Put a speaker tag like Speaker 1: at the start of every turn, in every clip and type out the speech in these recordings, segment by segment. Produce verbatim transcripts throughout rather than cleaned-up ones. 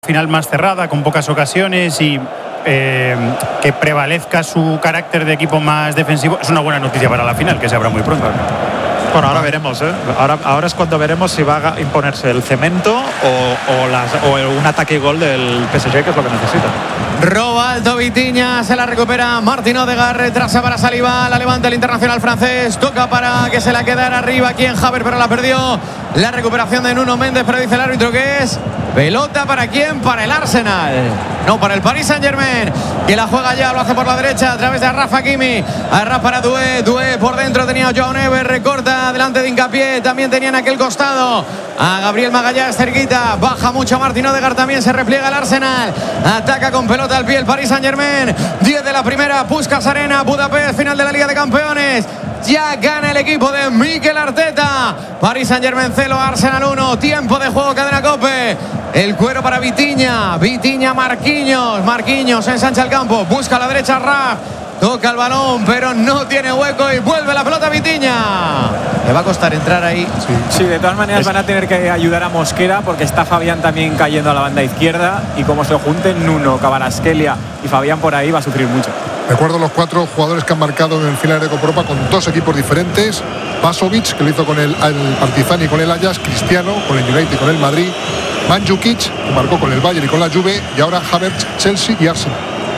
Speaker 1: final más cerrada, con pocas ocasiones y eh, que prevalezca su carácter de equipo más defensivo, es una buena noticia para la final, que se abra muy pronto.
Speaker 2: Bueno, ahora veremos, ¿eh? Ahora, ahora es cuando veremos si va a imponerse el cemento o, o, las, o un ataque y gol del P S G, que es lo que necesita.
Speaker 3: Roba alto Vitinha, se la recupera Martín Odegaard, retrasa para Saliba, la levanta el internacional francés, toca para que se la quedara arriba aquí en Havertz, pero la perdió. La recuperación de Nuno Méndez, pero dice el árbitro que es pelota para quién, para el Arsenal, no para el Paris Saint-Germain, que la juega ya, lo hace por la derecha a través de Rafa Kimi, Arraf para Doué, Doué por dentro tenía a Joao Neves, recorta delante de Hincapié, también tenía en aquel costado a Gabriel Magalhães cerquita, baja mucho Martín Odegaard, también se repliega el Arsenal, ataca con pelota al pie el Paris Saint-Germain, diez de la primera, Puskás Arena, Budapest, final de la Liga de Campeones. Ya gana el equipo de Mikel Arteta. Paris Saint-Germain cero, Arsenal uno. Tiempo de juego, cadena COPE. El cuero para Vitinha. Vitinha, Marquinhos. Marquinhos ensancha el campo. Busca a la derecha Raf. Toca el balón, pero no tiene hueco y vuelve la pelota a Vitinha. Le va a costar entrar ahí.
Speaker 4: Sí, sí, de todas maneras es... van a tener que ayudar a Mosquera porque está Fabián también cayendo a la banda izquierda y como se junten Nuno, Kvaratskhelia y Fabián por ahí va a sufrir mucho.
Speaker 5: Recuerdo los cuatro jugadores que han marcado en final de Copa Europa con dos equipos diferentes. Pasovic, que lo hizo con el, el Partizan y con el Ajax. Cristiano, con el United y con el Madrid. Mandzukic, que marcó con el Bayern y con la Juve. Y ahora Havertz, Chelsea y Arsenal.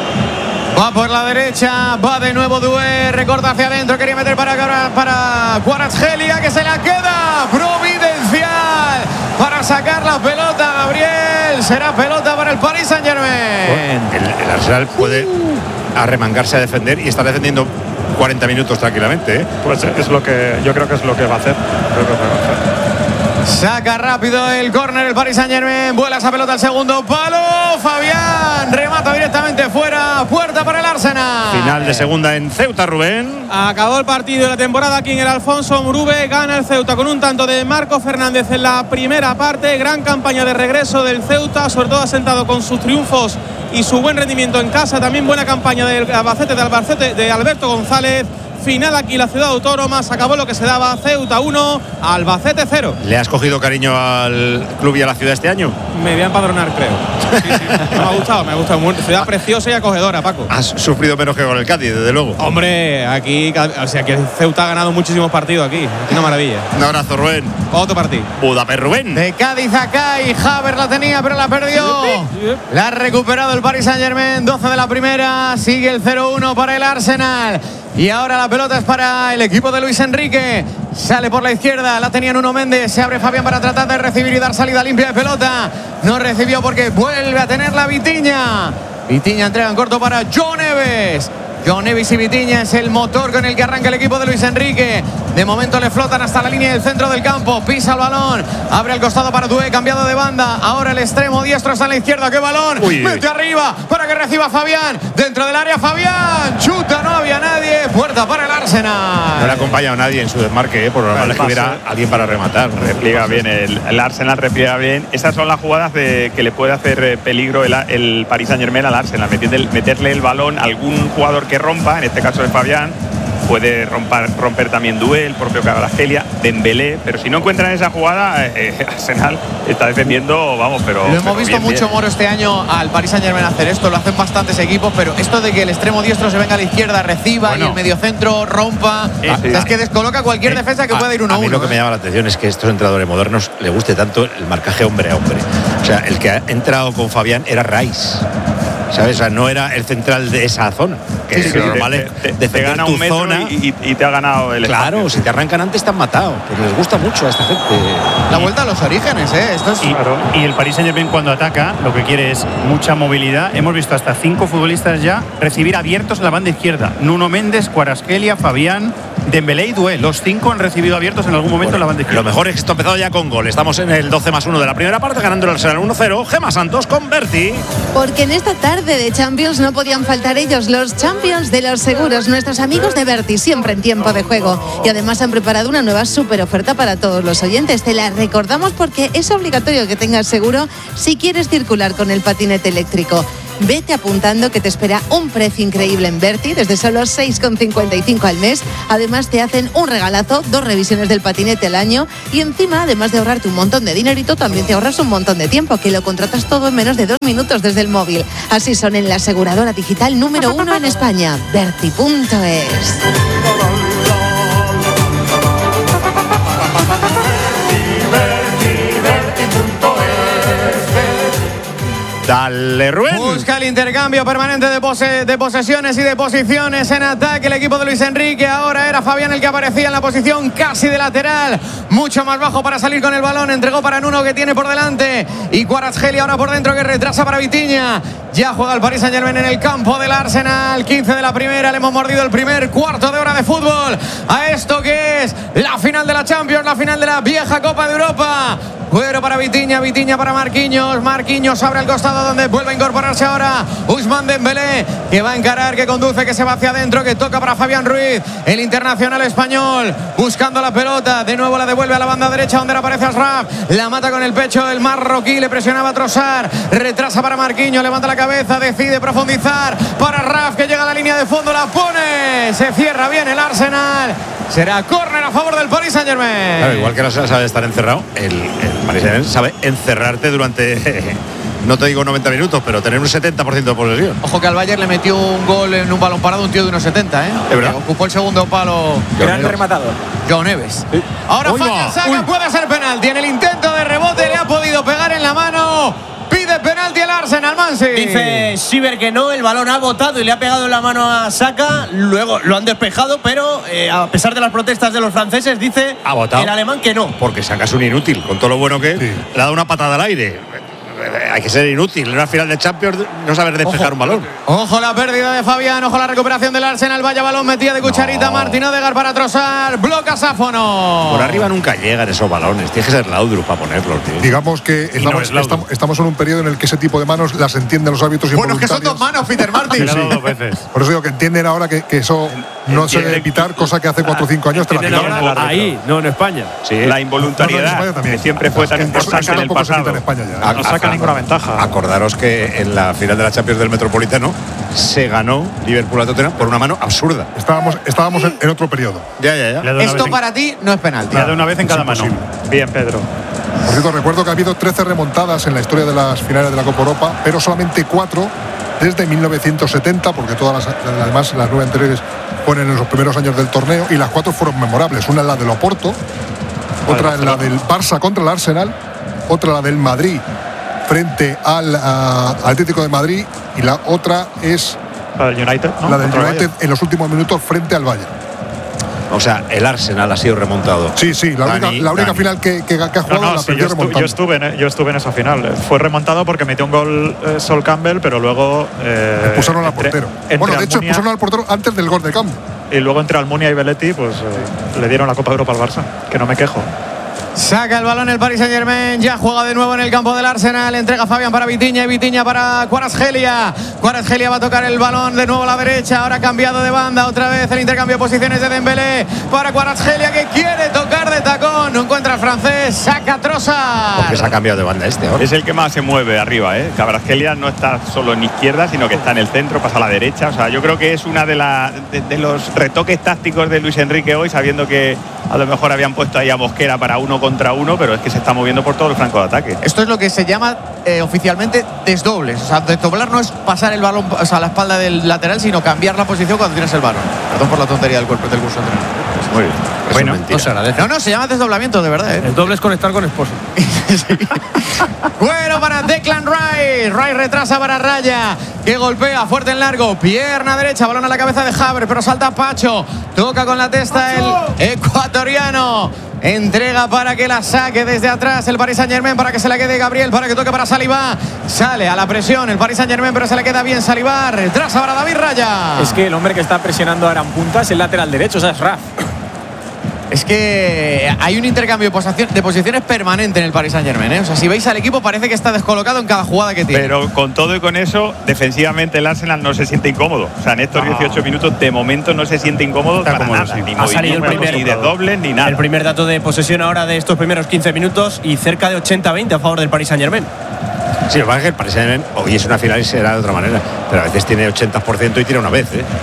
Speaker 3: Va por la derecha, va de nuevo Doué, recorta hacia adentro, quería meter para, para Kvaratskhelia, que se la queda, providencial, para sacar la pelota, Gabriel, será pelota para el Paris Saint-Germain.
Speaker 6: El, el Arsenal puede arremangarse a defender y está defendiendo cuarenta minutos tranquilamente, ¿eh?
Speaker 2: Pues es lo que yo creo que es lo que va a hacer. Creo que va a hacer.
Speaker 3: Saca rápido el córner el Paris Saint-Germain, vuela esa pelota al segundo palo, Fabián remata directamente fuera, puerta para el Arsenal.
Speaker 6: Final de segunda en Ceuta, Rubén.
Speaker 7: Acabó el partido de la temporada aquí en el Alfonso Murube, gana el Ceuta con un tanto de Marco Fernández en la primera parte, gran campaña de regreso del Ceuta, sobre todo asentado con sus triunfos y su buen rendimiento en casa, también buena campaña del Albacete, de Albacete, de Alberto González. Final aquí la ciudad autónoma, se acabó lo que se daba, Ceuta uno, Albacete cero.
Speaker 6: ¿Le has cogido cariño al club y a la ciudad este año?
Speaker 7: Me voy a empadronar, creo. Sí, sí. Me ha gustado, me ha gustado. Ciudad preciosa y acogedora, Paco.
Speaker 6: Has sufrido menos que con el Cádiz, desde luego.
Speaker 7: Hombre, aquí, o sea, que Ceuta ha ganado muchísimos partidos aquí. Una maravilla.
Speaker 6: Un abrazo, Rubén.
Speaker 7: Otro partido.
Speaker 6: Budapest, Rubén.
Speaker 3: De Cádiz acá y Havertz la tenía, pero la perdió. La ha recuperado el Paris Saint-Germain, doce de la primera, sigue el cero uno para el Arsenal. Y ahora la pelota es para el equipo de Luis Enrique. Sale por la izquierda, la tenía Nuno Méndez. Se abre Fabián para tratar de recibir y dar salida limpia de pelota. No recibió porque vuelve a tener la Vitinha. Vitinha entrega en corto para Joao Neves. Joao Neves y Vitinha es el motor con el que arranca el equipo de Luis Enrique. De momento le flotan hasta la línea del centro del campo. Pisa el balón, abre al costado para Doué, cambiado de banda. Ahora el extremo diestro está en la izquierda. ¡Qué balón!
Speaker 6: Uy,
Speaker 3: mete
Speaker 6: uy.
Speaker 3: arriba para que reciba Fabián. Dentro del área Fabián. Chuta, no había nadie. Puerta para el Arsenal.
Speaker 6: No le ha acompañado nadie en su desmarque, ¿eh? Por lo normal es que hubiera alguien para rematar.
Speaker 4: Repliega bien, el, el Arsenal repliega bien. Esas son las jugadas de, que le puede hacer peligro el, el Paris Saint-Germain al Arsenal. Meterle, meterle el balón a algún jugador que rompa, en este caso es Fabián. Puede romper, romper también Doué, el propio Kvaratskhelia, Dembélé, pero si no encuentran esa jugada, eh, Arsenal está defendiendo, vamos, pero...
Speaker 3: Lo hemos
Speaker 4: pero
Speaker 3: visto
Speaker 4: bien,
Speaker 3: mucho,
Speaker 4: bien.
Speaker 3: Moro, este año al Paris Saint-Germain hacer esto, lo hacen bastantes equipos, pero esto de que el extremo diestro se venga a la izquierda, reciba, bueno, y el mediocentro rompa,
Speaker 6: eh,
Speaker 3: sí. Es que descoloca cualquier eh, defensa que
Speaker 6: a,
Speaker 3: pueda ir uno a uno.
Speaker 6: A mí lo que
Speaker 3: ¿eh?
Speaker 6: me llama la atención es que a estos entrenadores modernos le guste tanto el marcaje hombre a hombre. O sea, el que ha entrado con Fabián era Rice, ¿sabes? O sea, no era el central de esa zona. Que
Speaker 4: Sí,
Speaker 6: es
Speaker 4: sí,
Speaker 6: normal,
Speaker 4: te, te, te, te gana un metro zona, y, y, y te ha ganado el
Speaker 6: Claro,
Speaker 4: espacio.
Speaker 6: si te arrancan antes te han matado. Pues les gusta mucho a esta gente.
Speaker 3: La vuelta a los orígenes, ¿eh? Esto es...
Speaker 1: y, y el Paris Saint-Germain cuando ataca lo que quiere es mucha movilidad. Hemos visto hasta cinco futbolistas ya recibir abiertos en la banda izquierda. Nuno Méndez, Kvaratskhelia, Fabián, Dembélé y Doué. Los cinco han recibido abiertos en algún momento, bueno, en la banda izquierda.
Speaker 6: Lo mejor es que esto ha empezado ya con gol. Estamos en el doce más uno de la primera parte, ganando el Arsenal uno cero. Gema Santos con Berti.
Speaker 8: Porque en esta tarde de Champions no podían faltar ellos, los Champions de los seguros, nuestros amigos de Berti, siempre en tiempo de juego. Y además han preparado una nueva super oferta para todos los oyentes. Te la recordamos porque es obligatorio que tengas seguro si quieres circular con el patinete eléctrico. Vete apuntando que te espera un precio increíble en Berti, desde solo seis con cincuenta y cinco al mes. Además te hacen un regalazo, dos revisiones del patinete al año y encima, además de ahorrarte un montón de dinerito, también te ahorras un montón de tiempo, que lo contratas todo en menos de dos minutos desde el móvil. Así son en la aseguradora digital número uno en España, Berti punto es.
Speaker 6: Dale, Rubén.
Speaker 3: Busca el intercambio permanente de, pose, de posesiones y de posiciones en ataque. El equipo de Luis Enrique. Ahora era Fabián el que aparecía en la posición casi de lateral. Mucho más bajo para salir con el balón. Entregó para Nuno, que tiene por delante. Y Kvaratskhelia ahora por dentro, que retrasa para Vitinha. Ya juega el Paris Saint-Germain en el campo del Arsenal. quince de la primera. Le hemos mordido el primer cuarto de hora de fútbol a esto que es la final de la Champions, la final de la vieja Copa de Europa. Cuero para Vitinha, Vitinha para Marquinhos. Marquinhos abre el costado, donde vuelve a incorporarse ahora Ousmane Dembélé, que va a encarar, que conduce, que se va hacia adentro, que toca para Fabián Ruiz, el internacional español, buscando la pelota. De nuevo la devuelve a la banda derecha, donde aparece Ashraf. La mata con el pecho el marroquí, le presionaba a Trossard. Retrasa para Marquinhos, levanta la cabeza, decide profundizar para Raf, que llega a la línea de fondo, la pone. Se cierra bien el Arsenal. Será córner a favor del Paris Saint-Germain.
Speaker 6: Claro, igual que el Arsenal sabe estar encerrado, el, el Paris Saint-Germain sabe encerrarte durante, no te digo noventa minutos, pero tener un setenta por ciento de posesión.
Speaker 3: Ojo que al Bayern le metió un gol en un balón parado un tío de unos setenta, ¿eh?
Speaker 6: Es verdad.
Speaker 3: Ocupó el segundo palo.
Speaker 7: Gran rematador.
Speaker 3: John Neves.
Speaker 6: Sí.
Speaker 3: Ahora
Speaker 6: Uy,
Speaker 3: falla
Speaker 6: no.
Speaker 3: Saka,
Speaker 6: Uy.
Speaker 3: puede ser penalti. En el intento de rebote le ha podido pegar en la mano. Pide penalti el Arsenal, Mansi.
Speaker 9: Dice Siver que no, el balón ha botado y le ha pegado en la mano a Saka. Luego lo han despejado, pero eh, a pesar de las protestas de los franceses, dice
Speaker 6: ¿Ha botado?
Speaker 9: el alemán que no.
Speaker 6: Porque sacas un inútil, con todo lo bueno que es,
Speaker 5: Sí.
Speaker 6: le ha dado una patada al aire. Hay que ser inútil en una final de Champions, no saber despejar
Speaker 3: Ojo.
Speaker 6: un balón.
Speaker 3: Ojo la pérdida de Fabián, ojo la recuperación del Arsenal. Vaya balón metida de cucharita.
Speaker 6: No.
Speaker 3: Martín Odegaard para Trossard. Bloca Sáfono.
Speaker 6: Por arriba nunca llegan esos balones. Tiene que ser Laudrup para ponerlos, tío.
Speaker 5: Digamos que
Speaker 1: Y no
Speaker 5: estamos,
Speaker 1: es Laudrup.
Speaker 5: estamos, estamos en un periodo en el que ese tipo de manos las entienden los árbitros
Speaker 3: Bueno, es que son
Speaker 5: involuntarios.
Speaker 3: dos manos, Peter Martin.
Speaker 1: Le ha dado dos veces.
Speaker 5: Por eso digo que entienden ahora que, que eso no se debe evitar, cosa que hace cuatro o cinco años te la
Speaker 2: Entienden
Speaker 5: quitaron.
Speaker 2: ahora
Speaker 7: Ahí, no en España.
Speaker 6: Sí.
Speaker 4: La
Speaker 5: No, no, en
Speaker 4: involuntariedad,
Speaker 5: España también.
Speaker 4: que siempre fue tan
Speaker 5: Eso- eso
Speaker 4: importante en el
Speaker 5: tampoco se quita
Speaker 4: pasado.
Speaker 5: en España ya.
Speaker 6: A-
Speaker 2: No saca
Speaker 6: a-
Speaker 2: ninguna ventaja.
Speaker 6: Acordaros que en la final de la Champions del Metropolitano se ganó Liverpool a Tottenham por una mano absurda.
Speaker 5: Estábamos, estábamos en, en otro periodo.
Speaker 6: Ya, ya,
Speaker 1: Le ha
Speaker 6: ya.
Speaker 1: dado una
Speaker 3: Esto
Speaker 1: vez en-
Speaker 3: para ti no es penalti.
Speaker 1: le ha dado una vez en
Speaker 5: Es
Speaker 1: cada mano.
Speaker 5: imposible.
Speaker 2: Bien, Pedro.
Speaker 5: Por cierto, recuerdo que ha habido trece remontadas en la historia de las finales de la Copa Europa, pero solamente cuatro desde mil novecientos setenta, porque todas las, además las nueve anteriores fueron en los primeros años del torneo, y las cuatro fueron memorables. Una es la del Oporto, otra es la del Barça contra el Arsenal, otra la del Madrid frente al ah, Atlético de Madrid, y la otra es
Speaker 2: La del United, ¿no?
Speaker 5: la del
Speaker 2: Contra el
Speaker 5: United
Speaker 2: Bayern.
Speaker 5: en los últimos minutos frente al Bayern.
Speaker 6: O sea, el Arsenal ha sido remontado.
Speaker 5: Sí, sí, la única,
Speaker 6: Dani,
Speaker 5: la única
Speaker 6: Dani.
Speaker 5: final que, que, que ha
Speaker 2: No,
Speaker 5: jugado
Speaker 2: no,
Speaker 5: la
Speaker 2: sí,
Speaker 5: perdió
Speaker 2: yo, estu-
Speaker 5: remontando.
Speaker 2: yo estuve en, yo estuve en esa final. Fue remontado porque metió un gol eh, Sol Campbell, pero luego eh,
Speaker 5: Expulsaron al
Speaker 2: entre-
Speaker 5: portero.
Speaker 2: entre
Speaker 5: Bueno, de hecho,
Speaker 2: Almunia-
Speaker 5: expulsaron al portero antes del gol de campo.
Speaker 2: y luego entre Almunia y Belletti, pues eh, le dieron la Copa de Europa al Barça, que no me quejo.
Speaker 3: Saca el balón el Paris Saint-Germain, ya juega de nuevo en el campo del Arsenal, entrega Fabián para Vitinha y Vitinha para Kvaratskhelia. Kvaratskhelia va a tocar el balón de nuevo a la derecha, ahora cambiado de banda, otra vez el intercambio de posiciones de Dembélé para Kvaratskhelia, que quiere tocar de tacón, no encuentra al francés, saca Trossard.
Speaker 6: Porque se ha cambiado de banda este ahora.
Speaker 4: Es el que más se mueve arriba, ¿eh? Kvaratskhelia no está solo en izquierda, sino que está en el centro, pasa a la derecha. O sea, yo creo que es una de, la, de, de los retoques tácticos de Luis Enrique hoy, sabiendo que a lo mejor habían puesto ahí a Mosquera para uno contra uno, pero es que se está moviendo por todo el flanco de ataque.
Speaker 3: Esto es lo que se llama eh, oficialmente desdobles. O sea, desdoblar no es pasar el balón, o sea, a la espalda del lateral, sino cambiar la posición cuando tienes el balón. Perdón por la tontería del cuerpo del curso de entrenador.
Speaker 6: Muy bien. Eso
Speaker 3: Bueno,
Speaker 6: es mentira.
Speaker 3: no se agradece. No, no, se llama desdoblamiento, de verdad, ¿eh?
Speaker 7: El doble es conectar con esposo.
Speaker 3: Bueno, para Declan Rice. Rice retrasa para Raya, que golpea fuerte en largo. Pierna derecha, balón a la cabeza de Havertz, pero salta Pacho. Toca con la testa el ecuatoriano. Entrega para que la saque desde atrás el Paris Saint-Germain, para que se la quede Gabriel, para que toque para Saliba. Sale a la presión el Paris Saint-Germain, pero se le queda bien Saliba. Retrasa para David Raya.
Speaker 7: Es que el hombre que está presionando ahora en punta es el lateral derecho, o sea, es Raf.
Speaker 3: Es que hay un intercambio de, posición, de posiciones permanente en el Paris Saint-Germain, ¿eh? O sea, si veis al equipo parece que está descolocado en cada jugada que tiene.
Speaker 4: Pero con todo y con eso, defensivamente el Arsenal no se siente incómodo. O sea, en estos dieciocho minutos de momento no se siente incómodo
Speaker 1: Está
Speaker 4: para
Speaker 1: cómodo,
Speaker 4: nada.
Speaker 1: sí.
Speaker 4: Ni
Speaker 9: Ha salido el
Speaker 4: movimientos,
Speaker 9: primer-
Speaker 4: ni de doble, ni nada.
Speaker 9: El primer dato de posesión ahora de estos primeros quince minutos y cerca de ochenta a veinte a favor del Paris Saint-Germain.
Speaker 6: Sí, lo que pasa es que el Paris Saint-Germain hoy es una final y será de otra manera, pero a veces tiene ochenta por ciento y tira una vez, ¿eh?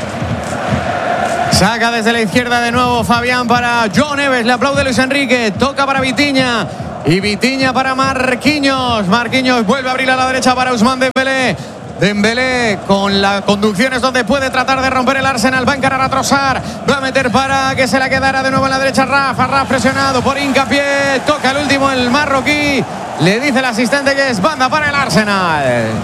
Speaker 3: Saca desde la izquierda de nuevo Fabián para Joao Neves. Le aplaude Luis Enrique. Toca para Vitinha. Y Vitinha para Marquinhos. Marquinhos vuelve a abrir a la derecha para Ousmane Dembélé. Dembélé con la conducción es donde puede tratar de romper el Arsenal. Va a encarar a Trossard. Va a meter para que se la quedara de nuevo en la derecha Rafa. Rafa presionado por Hincapié. Toca el último el marroquí. Le dice el asistente que es banda para el Arsenal.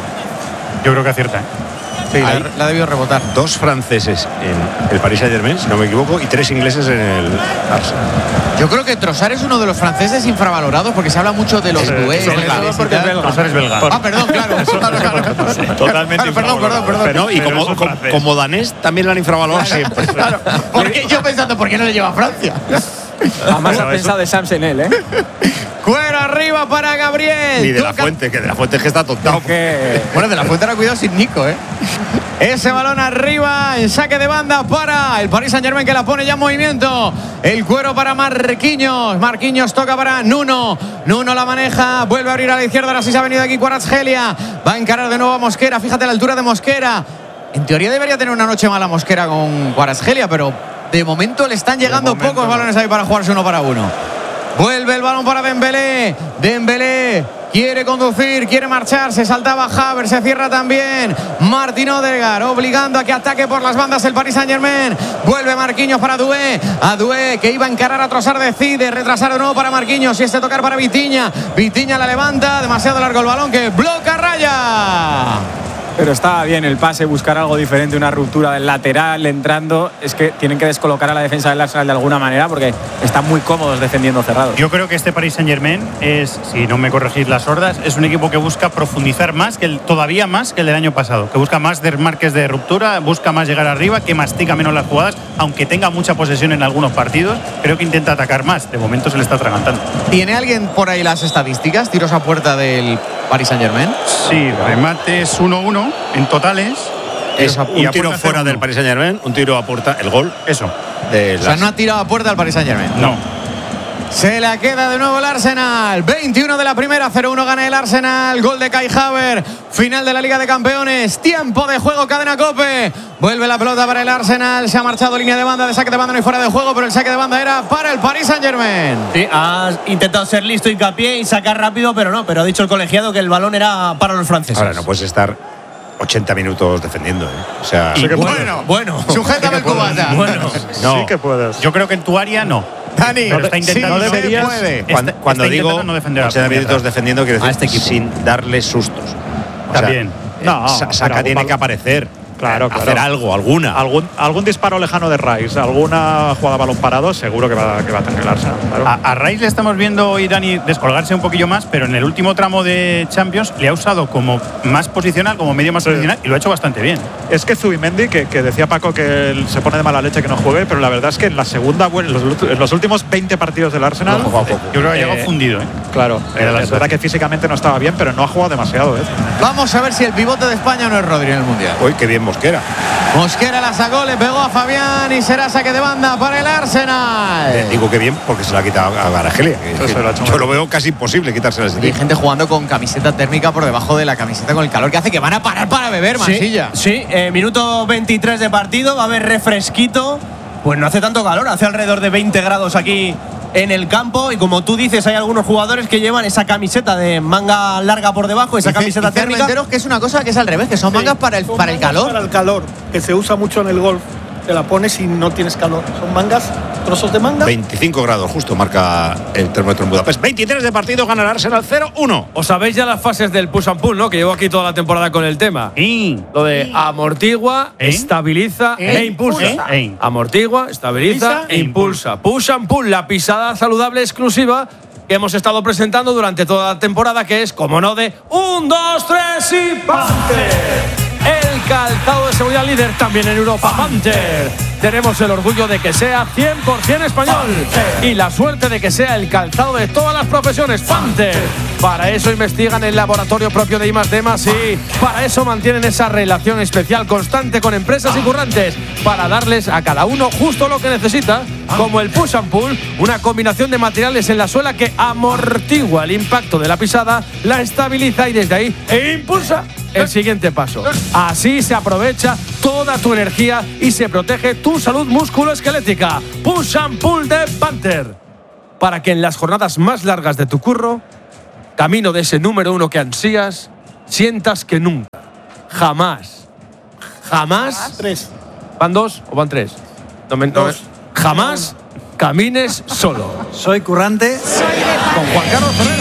Speaker 1: Yo creo que acierta, ¿eh?
Speaker 3: Sí, la, la debió rebotar.
Speaker 6: Dos franceses en el Paris Saint-Germain, si no me equivoco, y tres ingleses en el Arsenal.
Speaker 3: Yo creo que Trossard es uno de los franceses infravalorados porque se habla mucho de los
Speaker 6: Sí,
Speaker 3: duelos.
Speaker 6: es belga,
Speaker 1: porque es belga. Trossard es belga.
Speaker 3: Ah, perdón, claro. claro, claro.
Speaker 4: Sí, totalmente
Speaker 3: Claro, perdón, perdón, perdón.
Speaker 6: No, y
Speaker 4: Pero
Speaker 6: como,
Speaker 4: es un
Speaker 6: como,
Speaker 4: francés.
Speaker 6: como danés también lo han infravalorado siempre.
Speaker 3: Claro. Porque yo pensando, ¿por qué no le lleva a Francia?
Speaker 10: Jamás ha pensado de Sams en él, ¿eh?
Speaker 3: Cuero arriba para Gabriel.
Speaker 6: Ni de la
Speaker 3: Toca-
Speaker 6: Fuente, que de la Fuente es que está tontado.
Speaker 10: Que
Speaker 3: Bueno, de la Fuente ahora cuidado sin Nico, ¿eh? Ese balón arriba, en saque de banda para el Paris Saint-Germain que la pone ya en movimiento. El cuero para Marquinhos. Marquinhos toca para Nuno. Nuno la maneja, vuelve a abrir a la izquierda. Ahora sí se ha venido aquí Kvaratskhelia. Va a encarar de nuevo a Mosquera. Fíjate la altura de Mosquera. En teoría debería tener una noche mala Mosquera con Kvaratskhelia, pero de momento le están llegando
Speaker 1: momento
Speaker 3: pocos
Speaker 1: no.
Speaker 3: balones ahí para jugarse uno para uno. Vuelve el balón para Dembélé. Dembélé quiere conducir, quiere marchar. Se saltaba Havertz, se cierra también Martin Odegaard, obligando a que ataque por las bandas el Paris Saint-Germain. Vuelve Marquinhos para Doué. A Doué que iba a encarar a Trossard, decide retrasar de nuevo para Marquinhos. Y este tocar para Vitinha. Vitinha la levanta. Demasiado largo el balón que bloca raya.
Speaker 10: Pero está bien el pase, buscar algo diferente, una ruptura del lateral entrando. Es que tienen que descolocar a la defensa del Arsenal de alguna manera porque están muy cómodos defendiendo cerrados.
Speaker 1: Yo creo que este Paris Saint-Germain es, si no me corregís las sordas, es un equipo que busca profundizar más, que el, todavía más que el del año pasado, que busca más desmarques de ruptura, busca más llegar arriba, que mastica menos las jugadas, aunque tenga mucha posesión en algunos partidos, creo que intenta atacar más. De momento se le está atragantando.
Speaker 3: ¿Tiene alguien por ahí las estadísticas? Tiros a puerta del Paris Saint-Germain.
Speaker 1: Sí, remates uno uno en totales.
Speaker 6: Es
Speaker 1: Y a
Speaker 6: un tiro
Speaker 1: puerta
Speaker 6: fuera
Speaker 1: cero
Speaker 6: del
Speaker 1: uno.
Speaker 6: Paris Saint-Germain, un tiro a puerta, el gol.
Speaker 1: Eso.
Speaker 6: De
Speaker 3: O sea,
Speaker 6: las-
Speaker 3: no ha tirado a puerta al Paris Saint-Germain.
Speaker 1: No.
Speaker 3: Se la queda de nuevo el Arsenal. veintiuno de la primera, cero uno gana el Arsenal. Gol de Kai Havertz. Final de la Liga de Campeones. Tiempo de juego, cadena COPE. Vuelve la pelota para el Arsenal. Se ha marchado línea de banda, de saque de banda no hay fuera de juego, pero el saque de banda era para el Paris Saint-Germain.
Speaker 9: Sí, ha intentado ser listo, hincapié y sacar rápido, pero no. Pero ha dicho el colegiado que el balón era para los franceses.
Speaker 6: Ahora no puedes estar ochenta minutos defendiendo, ¿eh? O sea,
Speaker 4: Sí que puedes.
Speaker 3: Bueno,
Speaker 9: Bueno.
Speaker 3: sujétame el cubata.
Speaker 9: Bueno.
Speaker 6: no.
Speaker 2: Sí que puedes.
Speaker 1: Yo creo que en tu área no.
Speaker 3: Dani,
Speaker 1: Pero está intentando.
Speaker 3: sí,
Speaker 1: no
Speaker 3: se
Speaker 1: deberías-
Speaker 3: puede.
Speaker 1: está-
Speaker 6: Cuando, cuando
Speaker 1: está
Speaker 6: digo
Speaker 1: intentando no defender a la
Speaker 6: ochenta
Speaker 1: portería
Speaker 6: minutos
Speaker 1: atrás.
Speaker 6: defendiendo, quiero
Speaker 9: A
Speaker 6: decir
Speaker 9: este equipo.
Speaker 6: sin darle sustos. O sea,
Speaker 1: También.
Speaker 6: eh,
Speaker 2: No,
Speaker 6: Sa-
Speaker 2: pero
Speaker 6: Saka
Speaker 2: algún
Speaker 6: tiene
Speaker 2: balón-
Speaker 6: que aparecer.
Speaker 2: Claro,
Speaker 6: hacer
Speaker 2: claro.
Speaker 6: algo, alguna.
Speaker 2: Algún, algún disparo lejano de Rice, alguna jugada a balón parado, seguro que va, que va a tener el Arsenal. Claro.
Speaker 1: A, a Rice le estamos viendo hoy, Dani, descolgarse un poquillo más, pero en el último tramo de Champions le ha usado como más posicional, como medio más
Speaker 2: Sí.
Speaker 1: posicional, y lo ha hecho bastante bien.
Speaker 2: Es que Zubimendi, que, que decía Paco que él se pone de mala leche que no juegue, pero la verdad es que en la segunda, en los, en los últimos veinte partidos del Arsenal,
Speaker 6: No, poco a poco.
Speaker 1: Yo creo que ha llegado
Speaker 2: Eh,
Speaker 1: fundido, ¿eh?
Speaker 2: claro,
Speaker 1: Era la
Speaker 2: es verdad que físicamente no estaba bien, pero no ha jugado demasiado. ¿eh?
Speaker 3: Vamos a ver si el pivote de España no es Rodri en el Mundial.
Speaker 6: Uy, qué bien Mosquera.
Speaker 3: Mosquera la sacó, le pegó a Fabián y será saque de banda para el Arsenal.
Speaker 6: Eh, digo que bien porque se la ha quitado a Garagelia. que-
Speaker 2: Eso
Speaker 6: que
Speaker 2: lo ha hecho
Speaker 6: yo
Speaker 2: mal.
Speaker 6: lo veo casi imposible quitársela así.
Speaker 3: Y hay gente jugando con camiseta térmica por debajo de la camiseta con el calor que hace que van a parar para beber, Mansilla.
Speaker 9: Sí, eh, minuto veintitrés de partido, va a haber refresquito. Pues no hace tanto calor, hace alrededor de veinte grados aquí en el campo. Y como tú dices, hay algunos jugadores que llevan esa camiseta de manga larga por debajo, esa
Speaker 3: Dice-
Speaker 9: camiseta
Speaker 3: dice
Speaker 9: térmica.
Speaker 3: Armenteros que es una cosa que es al revés, que son mangas para el,
Speaker 11: Son
Speaker 3: para el
Speaker 11: mangas
Speaker 3: calor.
Speaker 11: Para el calor, que se usa mucho en el golf. Te la pones y no tienes calor. Son mangas, trozos de manga.
Speaker 6: veinticinco grados justo marca el termómetro en Budapest. veintitrés de partido, gana el Arsenal cero uno.
Speaker 12: Os sabéis ya las fases del push and pull, ¿no? Que llevo aquí toda la temporada con el tema.
Speaker 1: Y
Speaker 12: Lo de amortigua,
Speaker 1: ¿Eh?
Speaker 12: estabiliza
Speaker 1: ¿Eh?
Speaker 12: e impulsa.
Speaker 1: ¿Eh? ¿Eh?
Speaker 12: Amortigua, estabiliza e impulsa. Push and pull, la pisada saludable exclusiva que hemos estado presentando durante toda la temporada, que es, como no, de un, dos, tres y ¡pante! El calzado seguridad líder también en Europa. Panther. Tenemos el orgullo de que sea cien por ciento español y la suerte de que sea el calzado de todas las profesiones. Panther. Para eso investigan el laboratorio propio de I más D más I. Para eso mantienen esa relación especial constante con empresas y currantes. Para darles a cada uno justo lo que necesita, como el Push and Pull, una combinación de materiales en la suela que amortigua el impacto de la pisada, la estabiliza y desde ahí e impulsa el siguiente paso. Así se aprovecha toda tu energía y se protege tu salud musculoesquelética. Push and Pull de Panther. Para que en las jornadas más largas de tu curro, camino de ese número uno que ansías, sientas que nunca, jamás, jamás.
Speaker 11: Tres.
Speaker 12: ¿Van dos o van tres? No me, no me, jamás camines solo.
Speaker 13: Soy currante.
Speaker 12: Con Juan Carlos Ferrero.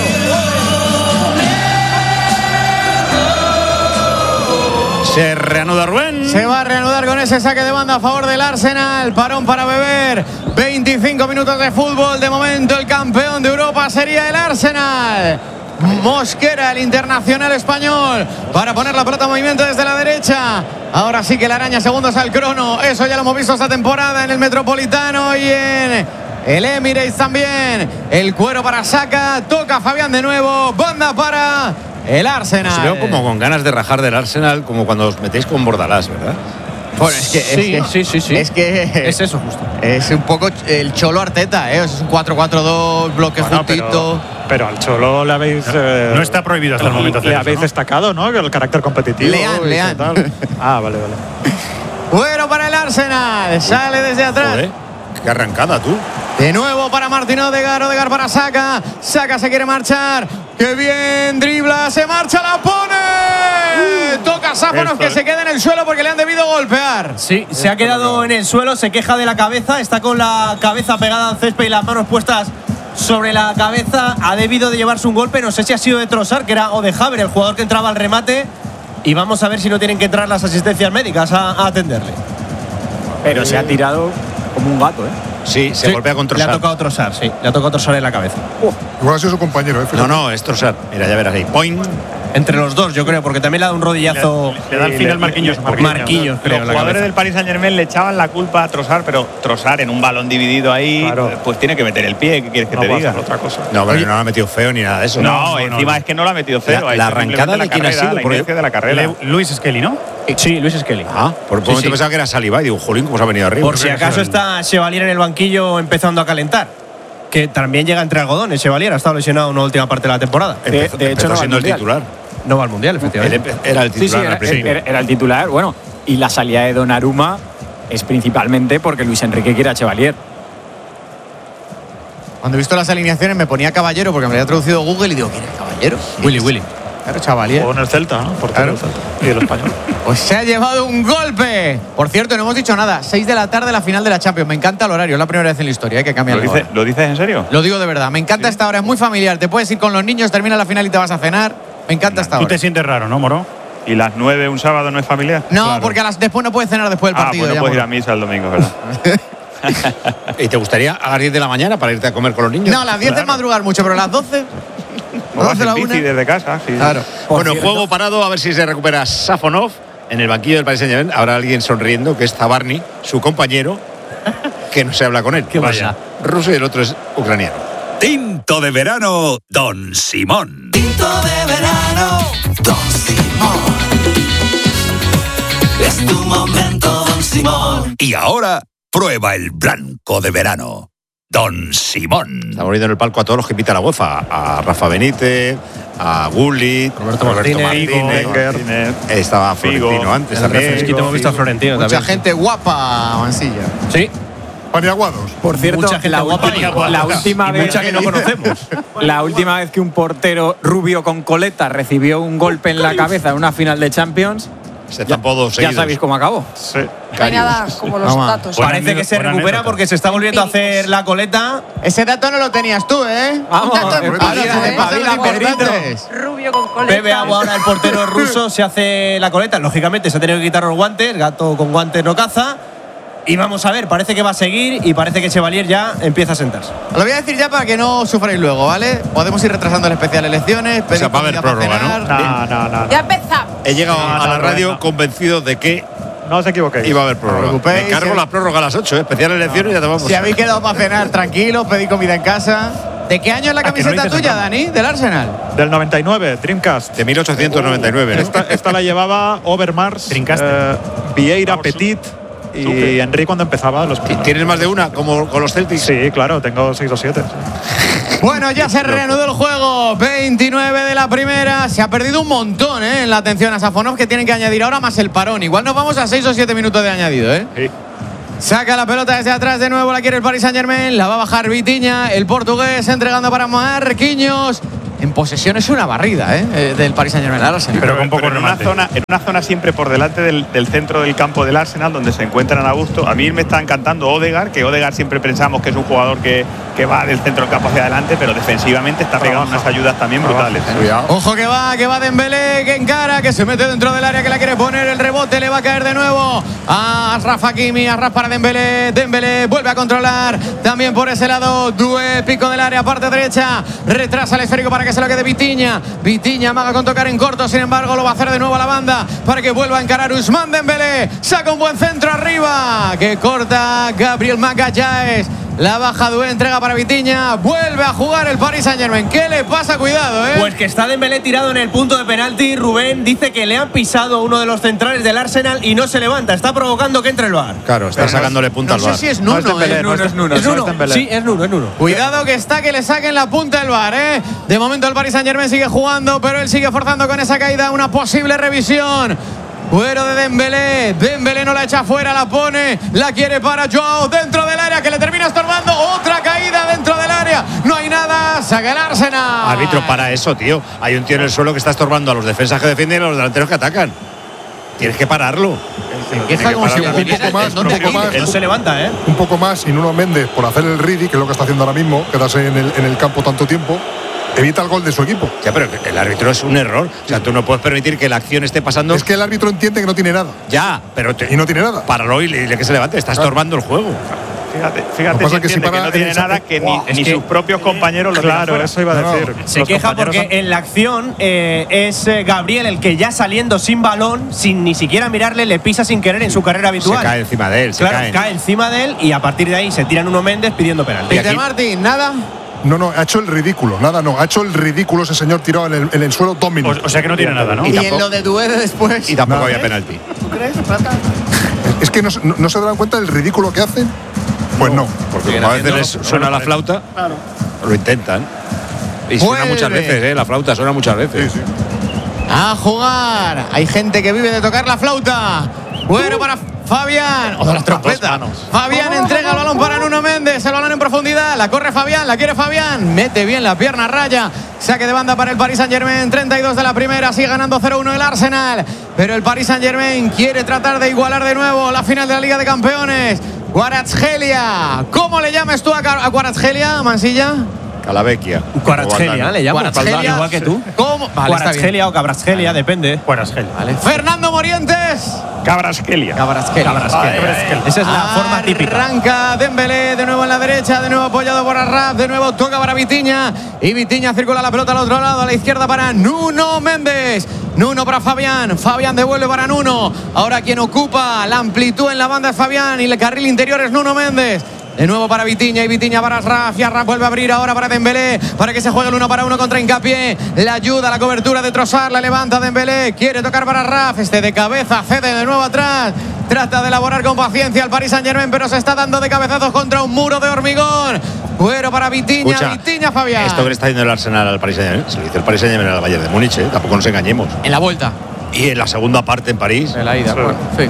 Speaker 6: Se reanuda Rubén.
Speaker 3: Se va a reanudar con ese saque de banda a favor del Arsenal. Parón para beber. veinticinco minutos de fútbol. De momento el campeón de Europa sería el Arsenal. Mosquera, el internacional español, para poner la pelota en movimiento desde la derecha. Ahora sí que la araña segundos al crono. Eso ya lo hemos visto esta temporada en el Metropolitano y en el Emirates también. El cuero para Saka. Toca Fabián de nuevo. Banda para el Arsenal.
Speaker 6: Os veo como con ganas de rajar del Arsenal, como cuando os metéis con Bordalás, ¿verdad?
Speaker 3: Bueno, es que, es
Speaker 9: Sí,
Speaker 3: que,
Speaker 9: sí, sí, sí.
Speaker 3: Es que
Speaker 9: Es eso justo.
Speaker 3: es un poco el Cholo Arteta, ¿eh? Es un cuatro cuatro dos, bloque
Speaker 2: Bueno,
Speaker 3: justito.
Speaker 2: pero, pero al Cholo le habéis. eh,
Speaker 1: No está prohibido hasta el momento hacer
Speaker 2: Le
Speaker 1: eso,
Speaker 2: habéis
Speaker 1: ¿no?
Speaker 2: destacado, ¿no? El carácter competitivo.
Speaker 3: Leán,
Speaker 2: y
Speaker 3: Leán.
Speaker 2: tal. Ah, vale, vale.
Speaker 3: Bueno para el Arsenal. Sale desde atrás.
Speaker 6: Joder, qué arrancada tú.
Speaker 3: De nuevo para Martín Odegaard, Odegaard para Saka. Saka se quiere marchar. ¡Qué bien! Dribla, se marcha, la pone. Uh, Toca Sáfonos que se queda en el suelo porque le han debido golpear.
Speaker 9: Sí, se ha quedado en el suelo, se queja de la cabeza, está con la cabeza pegada al césped y las manos puestas sobre la cabeza. Ha debido de llevarse un golpe, no sé si ha sido de Trossard, que era o de Haver, el jugador que entraba al remate. Y vamos a ver si no tienen que entrar las asistencias médicas a, a atenderle.
Speaker 10: Pero se ha tirado como un gato, ¿eh?
Speaker 6: Sí, se
Speaker 9: Sí,
Speaker 6: golpea con
Speaker 9: Le ha
Speaker 6: Trossard.
Speaker 9: tocado Trossard, sí. Le ha tocado Trossard en la cabeza.
Speaker 5: Igual ha sido su compañero, ¿eh?
Speaker 6: No, no, es Trossard. Mira, ya verás ahí. Point.
Speaker 9: Entre los dos, yo creo, porque también le ha dado un rodillazo.
Speaker 1: Le da al final Marquinhos.
Speaker 9: Marquinhos, creo, en
Speaker 4: Los
Speaker 9: la
Speaker 4: jugadores
Speaker 9: cabeza.
Speaker 4: del Paris Saint-Germain le echaban la culpa a Trossard, pero Trossard en un balón dividido ahí,
Speaker 2: Claro.
Speaker 4: pues tiene que meter el pie. ¿Qué quieres que
Speaker 2: No
Speaker 4: te
Speaker 2: puedo
Speaker 4: diga?
Speaker 2: hacer otra cosa.
Speaker 6: No, pero no lo ha metido feo ni nada de eso.
Speaker 4: No,
Speaker 1: no,
Speaker 4: encima
Speaker 1: no.
Speaker 4: es que no lo ha metido cero.
Speaker 6: La-
Speaker 4: ha
Speaker 6: la
Speaker 4: hecho
Speaker 6: arrancada
Speaker 4: simplemente
Speaker 6: de quién ha
Speaker 4: carrera,
Speaker 6: sido,
Speaker 4: la
Speaker 6: porque-
Speaker 4: inercia de la carrera.
Speaker 1: Le- Luis Skelly, ¿no?
Speaker 9: Sí, Luis Skelly.
Speaker 6: Ah, por un
Speaker 9: Sí,
Speaker 6: momento
Speaker 9: sí.
Speaker 6: pensaba que era Saliba y digo, jolín, ¿cómo se ha venido arriba?
Speaker 9: Por si acaso está Chevalier en el banquillo empezando a calentar. Que también llega entre algodones. Chevalier ha estado lesionado en una última parte de la temporada.
Speaker 10: De- de
Speaker 6: Empezó,
Speaker 10: hecho,
Speaker 6: empezó
Speaker 10: no va al
Speaker 6: siendo el
Speaker 10: Mundial.
Speaker 6: titular.
Speaker 9: No va al mundial,
Speaker 6: Él
Speaker 9: efectivamente.
Speaker 6: empe- era el
Speaker 10: Sí, sí,
Speaker 6: titular
Speaker 10: era,
Speaker 6: al principio.
Speaker 10: era- era el titular. Bueno, y la salida de Donnarumma es principalmente porque Luis Enrique quiere a Chevalier.
Speaker 3: Cuando he visto las alineaciones me ponía Caballero porque me había traducido Google y digo, ¿quién es Caballero?
Speaker 9: Willy, Willy.
Speaker 3: Claro, Chavalier.
Speaker 2: O en el Celta, ¿no? Por
Speaker 3: Claro.
Speaker 2: el Celta. Y el español.
Speaker 3: Pues se ha llevado un golpe. Por cierto, no hemos dicho nada. seis de la tarde, la final de la Champions. Me encanta el horario. Es la primera vez en la historia. Hay que cambiar
Speaker 4: ¿Lo,
Speaker 3: el
Speaker 4: dice-
Speaker 3: horario.
Speaker 4: ¿Lo dices en serio?
Speaker 3: Lo digo de verdad. Me encanta esta hora. Es muy familiar. Te puedes ir con los niños, termina la final y te vas a cenar. Me encanta esta
Speaker 1: Tú
Speaker 3: hora.
Speaker 1: te sientes raro, ¿no, Moro?
Speaker 4: ¿Y las nueve un sábado no es familiar?
Speaker 3: No,
Speaker 1: Claro.
Speaker 3: porque a las, después no puedes cenar después del
Speaker 4: Ah,
Speaker 3: partido.
Speaker 4: pues no
Speaker 3: ya,
Speaker 4: puedes ir a
Speaker 3: Moro.
Speaker 4: misa el domingo, ¿verdad?
Speaker 6: ¿Y te gustaría a las diez de la mañana para irte a comer con los niños?
Speaker 3: No, a las diez es madrugar mucho, pero a las doce.
Speaker 4: O vas
Speaker 3: doce la
Speaker 4: en bici
Speaker 3: una.
Speaker 4: desde casa. Sí.
Speaker 3: Claro.
Speaker 6: Bueno, juego parado, a ver si se recupera Safonov. En el banquillo del Paris Saint-Germain habrá alguien sonriendo, que es Zabarny, su compañero, que no se habla con él.
Speaker 3: ¿Qué pasa?
Speaker 6: Ruso y el otro es ucraniano.
Speaker 14: Tinto de verano, Don Simón.
Speaker 15: Tinto de verano, Don Simón. Es tu momento, Don Simón.
Speaker 14: Y ahora, prueba el blanco de verano, Don Simón.
Speaker 6: Estamos viendo en el palco a todos los que invita la UEFA. A Rafa Benítez, a Gullit,
Speaker 9: Roberto Martínez,
Speaker 6: Martínez. Estaba
Speaker 4: Figo.
Speaker 6: Florentino antes
Speaker 9: El
Speaker 6: también.
Speaker 9: refresquito hemos visto a Florentino
Speaker 3: Mucha
Speaker 9: también.
Speaker 3: gente guapa, Mansilla.
Speaker 9: Sí.
Speaker 5: Paniaguados.
Speaker 10: Por cierto,
Speaker 9: Mucha gente
Speaker 10: la,
Speaker 9: guapa
Speaker 10: última-
Speaker 9: y
Speaker 10: la
Speaker 9: guapa.
Speaker 10: última
Speaker 9: Y
Speaker 10: vez
Speaker 9: mucha que no conocemos.
Speaker 10: La última vez que un portero rubio con coleta recibió un golpe en la cabeza en una final de Champions,
Speaker 6: Se zampó dos
Speaker 10: ya
Speaker 6: seguidos.
Speaker 10: sabéis cómo acabó.
Speaker 2: Sí.
Speaker 8: No hay nada como los
Speaker 3: Toma.
Speaker 8: datos.
Speaker 1: Buena
Speaker 9: Parece que se
Speaker 1: buena
Speaker 9: recupera
Speaker 1: anécdota.
Speaker 9: porque se está volviendo a hacer la coleta.
Speaker 3: Ese dato no lo tenías tú, ¿eh?
Speaker 10: Vamos,
Speaker 8: dato
Speaker 10: espabila,
Speaker 8: importante, ¿eh?
Speaker 10: espabila, Pedrito.
Speaker 8: Rubio con coleta.
Speaker 9: Bebe agua ahora el portero ruso, se hace la coleta. Lógicamente se ha tenido que quitar los guantes. Gato con guantes no caza. Y vamos a ver, parece que va a seguir y parece que Chevalier ya empieza a sentarse.
Speaker 3: Lo voy a decir ya para que no sufráis luego, ¿vale? Podemos ir retrasando el especial elecciones.
Speaker 6: O sea,
Speaker 3: pedir
Speaker 6: va a haber
Speaker 3: comida para
Speaker 6: prórroga, ¿no?
Speaker 3: cenar.
Speaker 2: No, no, no.
Speaker 8: Ya empezamos.
Speaker 6: He llegado
Speaker 2: No,
Speaker 6: a la
Speaker 2: no,
Speaker 6: radio
Speaker 2: no.
Speaker 6: convencido de que
Speaker 2: no os equivoquéis.
Speaker 6: Iba a haber prórroga.
Speaker 3: No os preocupéis,
Speaker 6: Me cargo
Speaker 3: si
Speaker 6: la prórroga a las ocho, ¿eh? Especial elecciones y ya te vamos.
Speaker 3: Si habéis quedado para cenar tranquilos, pedid comida en casa. ¿De qué año es la
Speaker 2: Ah, que no
Speaker 3: camiseta
Speaker 2: dices
Speaker 3: tuya,
Speaker 2: nada.
Speaker 3: Dani? ¿Del Arsenal?
Speaker 2: Del noventa y nueve, Dreamcast.
Speaker 6: De mil ochocientos noventa y nueve.
Speaker 2: Esta, esta la llevaba Overmars, eh, Vieira, Petit y Henry cuando empezaba. Los
Speaker 6: ¿Tienes más de una, como con los Celtics?
Speaker 2: Sí, claro, tengo seis o siete.
Speaker 3: Bueno, ya se reanudó el juego. veintinueve de la primera. Se ha perdido un montón, ¿eh? En la atención a Safonov, que tienen que añadir ahora más el parón. Igual nos vamos a seis o siete minutos de añadido, ¿eh?
Speaker 2: Sí.
Speaker 3: Saca la pelota desde atrás de nuevo, la quiere el Paris Saint-Germain, la va a bajar Vitinha, el portugués entregando para Marquinhos. En posesión es una barrida, ¿eh? eh del Paris Saint-Germain. Ahora sí.
Speaker 4: Pero, pero en, una zona, en una zona siempre por delante del, del centro del campo del Arsenal, donde se encuentran a gusto. A mí me está encantando Odegaard, que Odegaard siempre pensamos que es un jugador que, que va del centro del campo hacia adelante, pero defensivamente está pegando unas ayudas también brutales.
Speaker 3: Ojo que va, que va Dembélé, que encara, que se mete dentro del área, que la quiere poner, el rebote le va a caer de nuevo a Ashraf Hakimi, Ashraf para Dembélé, Dembélé vuelve a controlar, también por ese lado, Doué, pico del área, parte derecha, retrasa el esférico para que se lo quede Vitinha, Vitinha amaga con tocar en corto, sin embargo lo va a hacer de nuevo a la banda, para que vuelva a encarar Ousmane Dembélé, saca un buen centro arriba, que corta Gabriel Magalhaes. La baja Doué, entrega para Vitinha, vuelve a jugar el Paris Saint-Germain. ¿Qué le pasa? Cuidado, ¿eh?
Speaker 9: Pues que está Dembélé tirado en el punto de penalti. Rubén dice que le han pisado uno de los centrales del Arsenal y no se levanta. Está provocando que entre el V A R.
Speaker 6: Claro, está sacándole punta
Speaker 3: no
Speaker 6: al V A R.
Speaker 3: sé si es Nuno,
Speaker 2: No es Dembélé,
Speaker 3: ¿eh?
Speaker 2: no es
Speaker 3: Nuno,
Speaker 2: Nuno,
Speaker 9: Es
Speaker 2: no
Speaker 9: Nuno.
Speaker 2: Dembélé.
Speaker 9: Sí, es Nuno, es Nuno.
Speaker 3: Cuidado que está, que le saquen la punta del V A R, ¿eh? De momento el Paris Saint-Germain sigue jugando, pero él sigue forzando con esa caída una posible revisión. Fuera de Dembélé, Dembélé no la echa fuera, la pone, la quiere para Joao dentro del área, que le termina estorbando, otra caída dentro del área, no hay nada, saca el Arsenal.
Speaker 6: Árbitro, para eso, tío. Hay un tío en el suelo que está estorbando a los defensas que defienden y a los delanteros que atacan. Tienes que pararlo.
Speaker 3: Queja como si le
Speaker 5: un poco más, un poco más,
Speaker 9: No se levanta, ¿eh?
Speaker 5: un poco más, y Nuno Méndez, por hacer el ridículo, que es lo que está haciendo ahora mismo, quedarse en el, en el campo tanto tiempo, evita el gol de su equipo.
Speaker 6: Ya, pero el árbitro es un error. O sea, tú no puedes permitir que la acción esté pasando.
Speaker 5: Es que el árbitro entiende que no tiene nada.
Speaker 6: Ya, pero te,
Speaker 5: Y no tiene nada.
Speaker 6: páralo y le, que se levante. Está
Speaker 5: Claro.
Speaker 6: estorbando el juego.
Speaker 4: Fíjate, fíjate
Speaker 5: pasa
Speaker 4: si
Speaker 5: es que si
Speaker 4: entiende que,
Speaker 5: para
Speaker 4: no tiene
Speaker 5: esa-
Speaker 4: nada, que ni,
Speaker 9: Es
Speaker 4: ni
Speaker 9: que-
Speaker 4: sus propios compañeros lo tiran
Speaker 2: Claro,
Speaker 4: fuera.
Speaker 2: eso iba a
Speaker 5: No,
Speaker 2: decir.
Speaker 9: Se
Speaker 2: Los
Speaker 9: queja
Speaker 2: compañeros
Speaker 9: porque
Speaker 2: son-
Speaker 9: en la acción eh, es eh, Gabriel el que ya saliendo sin balón, sin ni siquiera mirarle, le pisa sin querer en su carrera habitual.
Speaker 6: Se cae encima de él. Se
Speaker 9: Claro,
Speaker 6: cae.
Speaker 9: cae encima de él y a partir de ahí se tiran uno Méndez pidiendo penalti.
Speaker 3: Peter Martin, nada.
Speaker 5: No, no, ha hecho el ridículo. Nada, no. Ha hecho el ridículo ese señor tirado en el, en el suelo dos
Speaker 1: O,
Speaker 5: minutos.
Speaker 1: o sea que no tiene nada, ¿no?
Speaker 3: Y,
Speaker 6: tampoco-
Speaker 3: en lo de Doué de después.
Speaker 6: Y tampoco
Speaker 5: Nada.
Speaker 6: había penalti.
Speaker 11: ¿Tú crees, Plata?
Speaker 5: Es que no, se- no, no se dan cuenta del ridículo que hacen. Pues no.
Speaker 6: Porque como a veces les suena la flauta,
Speaker 11: Claro.
Speaker 6: lo intentan. Y suena
Speaker 3: Vuelve.
Speaker 6: muchas veces, ¿eh? La flauta suena muchas veces.
Speaker 5: Sí, sí.
Speaker 3: A jugar. Hay gente que vive de tocar la flauta. Bueno para Fabián. O de las trompetas. Fabián entrega el balón para Nuno Méndez. El balón en profundidad. La corre Fabián. La quiere Fabián. Mete bien la pierna a raya. Saque de banda para el Paris Saint-Germain. treinta y dos de la primera. Sigue ganando cero uno el Arsenal. Pero el Paris Saint-Germain quiere tratar de igualar de nuevo la final de la Liga de Campeones. Kvaratskhelia. ¿Cómo le llamas tú a Kvaratskhelia, Mansilla?
Speaker 6: Calavecchia.
Speaker 9: Kvaratskhelia le llamo.
Speaker 3: Kvaratskhelia.
Speaker 9: Igual que tú.
Speaker 3: ¿Cómo? Vale, está bien.
Speaker 9: Kvaratskhelia o Cabrasgelia, depende.
Speaker 1: Kvaratskhelia.
Speaker 3: Vale. Fernando Morientes.
Speaker 4: Cabraskelia.
Speaker 3: Cabraskelia.
Speaker 9: Esa es la forma típica.
Speaker 3: Arranca Dembélé de nuevo en la derecha, de nuevo apoyado por Arraf, de nuevo toca para Vitinha y Vitinha circula la pelota al otro lado, a la izquierda para Nuno Méndez. Nuno para Fabián, Fabián devuelve para Nuno. Ahora quien ocupa la amplitud en la banda es Fabián y el carril interior es Nuno Méndez. De nuevo para Vitinha y Vitinha para Arraf y Arraf vuelve a abrir ahora para Dembélé para que se juegue el uno para uno contra Hincapié. Le ayuda la cobertura de Trossard, la levanta Dembélé, quiere tocar para Arraf, este de cabeza cede de nuevo atrás. Trata de elaborar con paciencia al Paris Saint-Germain, pero se está dando de cabezazos contra un muro de hormigón. Fuero para Vitinha,
Speaker 6: Escucha,
Speaker 3: Vitinha Fabián.
Speaker 6: Esto que le está haciendo el Arsenal al Paris Saint-Germain, se lo dice el Paris Saint-Germain al Bayern de Múnich, ¿eh? Tampoco nos engañemos.
Speaker 3: En la vuelta.
Speaker 6: Y en la segunda parte en París.
Speaker 3: En la ida, bueno, sí.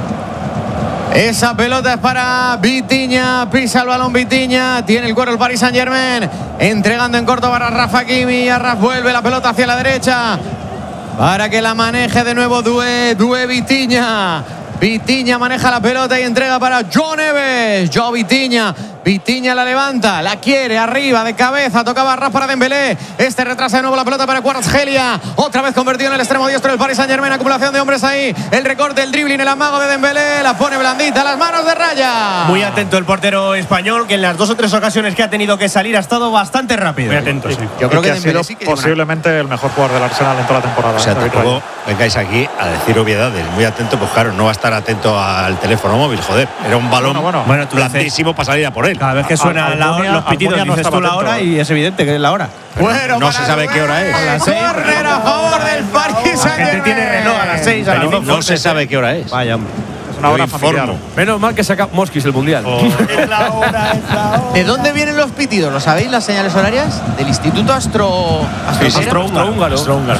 Speaker 3: Esa pelota es para Vitinha, pisa el balón Vitinha, tiene el cuero el Paris Saint-Germain, entregando en corto para Rafa Hakimi, Arraf vuelve la pelota hacia la derecha para que la maneje de nuevo Doué, Doué Vitinha. Vitinha maneja la pelota y entrega para Joe Neves. Joe Vitinha Vitinha la levanta, la quiere arriba de cabeza, tocaba Rafa para Dembélé. Este retrasa de nuevo la pelota para Kvaratskhelia. Otra vez convertido en el extremo diestro del Paris Saint-Germain. Acumulación de hombres ahí. El recorte, el dribbling, el amago de Dembélé. La pone blandita, las manos de Raya.
Speaker 9: Muy atento el portero español, que en las dos o tres ocasiones que ha tenido que salir ha estado bastante rápido.
Speaker 1: Muy atento, sí.
Speaker 2: Yo creo que, que ha sido sí que posiblemente el mejor jugador del Arsenal en toda la temporada.
Speaker 6: O sea, tampoco vengáis aquí a decir obviedades. Muy atento, pues claro, no va a estar atento al teléfono móvil, joder. Era un balón bueno, bueno. blandísimo para salir a por él.
Speaker 9: Cada vez que suena a, la hora, los pitidos no dices tú la hora y es evidente que es la hora.
Speaker 3: Bueno,
Speaker 6: no se sabe qué hora es.
Speaker 3: A las seis. Córner a favor del Paris Saint-Germain.
Speaker 9: Tiene reloj a las seis. A las
Speaker 6: no, no se sabe qué hora es.
Speaker 9: Vaya.
Speaker 2: Es una hora familiar.
Speaker 12: Menos mal que saca Mosquis el mundial.
Speaker 9: Oh. Es la hora, es la hora.
Speaker 3: ¿De dónde vienen los pitidos? ¿Lo sabéis, las señales horarias? Del Instituto Astro...
Speaker 12: Astrohúngaro.
Speaker 3: Astrohúngaro.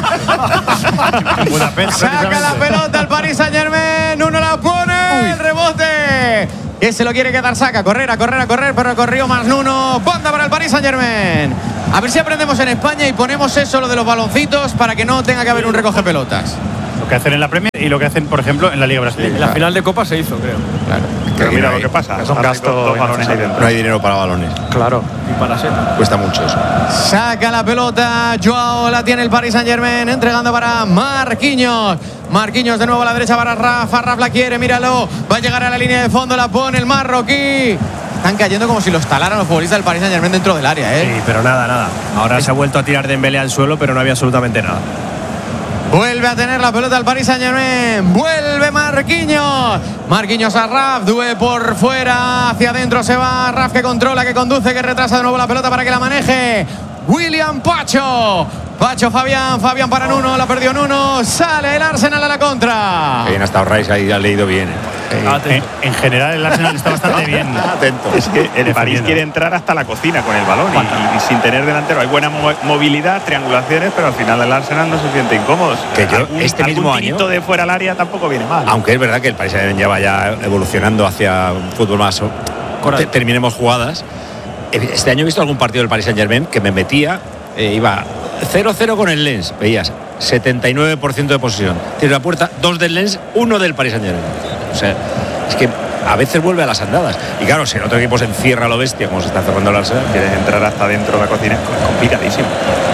Speaker 3: Saca la pelota al Paris Saint-Germain. Uno la pone. Uy. El rebote. Que se lo quiere quedar Saka. Correr, a correr, a correr. Pero corrió más Nuno. Banda para el Paris Saint-Germain. A ver si aprendemos en España y ponemos eso, lo de los baloncitos, para que no tenga que haber un recoge pelotas.
Speaker 1: Lo que hacen en la Premier y lo que hacen, por ejemplo, en la Liga Brasileña.
Speaker 12: En la final de Copa se hizo, creo.
Speaker 6: Claro.
Speaker 2: Pero mira lo que pasa. Es un gasto.
Speaker 6: Balones ahí dentro. No hay dinero para balones.
Speaker 2: Claro.
Speaker 12: Y para ser.
Speaker 6: Cuesta mucho eso.
Speaker 3: Saca la pelota. Joao la tiene el Paris Saint-Germain. Entregando para Marquinhos. Marquinhos de nuevo a la derecha para Rafa. Rafa la quiere, míralo. Va a llegar a la línea de fondo. La pone el marroquí. Están cayendo como si los talaran los futbolistas del Paris Saint-Germain dentro del área, ¿eh?
Speaker 9: Sí, pero nada, nada. Ahora se ha vuelto a tirar Dembélé al suelo, pero no había absolutamente nada.
Speaker 3: Vuelve a tener la pelota el Paris Saint-Germain. Vuelve Marquinhos. Marquinhos a Raf. Due por fuera. Hacia adentro se va. Raf que controla, que conduce, que retrasa de nuevo la pelota para que la maneje William Pacho. Pacho Fabián. Fabián para Nuno. La perdió Nuno. Sale el Arsenal a la contra.
Speaker 6: Bien, ha estado Rice ahí, ha leído bien.
Speaker 1: En, en general el Arsenal está bastante bien.
Speaker 6: Atento.
Speaker 4: Es que el París quiere entrar hasta la cocina con el balón y, y sin tener delantero. Hay buena mo movilidad, triangulaciones, pero al final el Arsenal no se siente incómodo.
Speaker 6: Que yo
Speaker 4: algún,
Speaker 6: este mismo
Speaker 4: algún
Speaker 6: año
Speaker 4: de fuera al área tampoco viene mal.
Speaker 6: Aunque es verdad que el Paris Saint-Germain ya vaya evolucionando hacia un fútbol más. Te, terminemos jugadas. Este año he visto algún partido del Paris Saint-Germain que me metía, eh, iba cero cero con el Lens, veías setenta y nueve por ciento de posesión. Tiene la puerta, dos del Lens, uno del Paris Saint-Germain. O sea, es que a veces vuelve a las andadas. Y claro, si el otro equipo se encierra a lo bestia, como se está cerrando el Arsenal,
Speaker 4: quiere entrar hasta dentro de la cocina, es complicadísimo.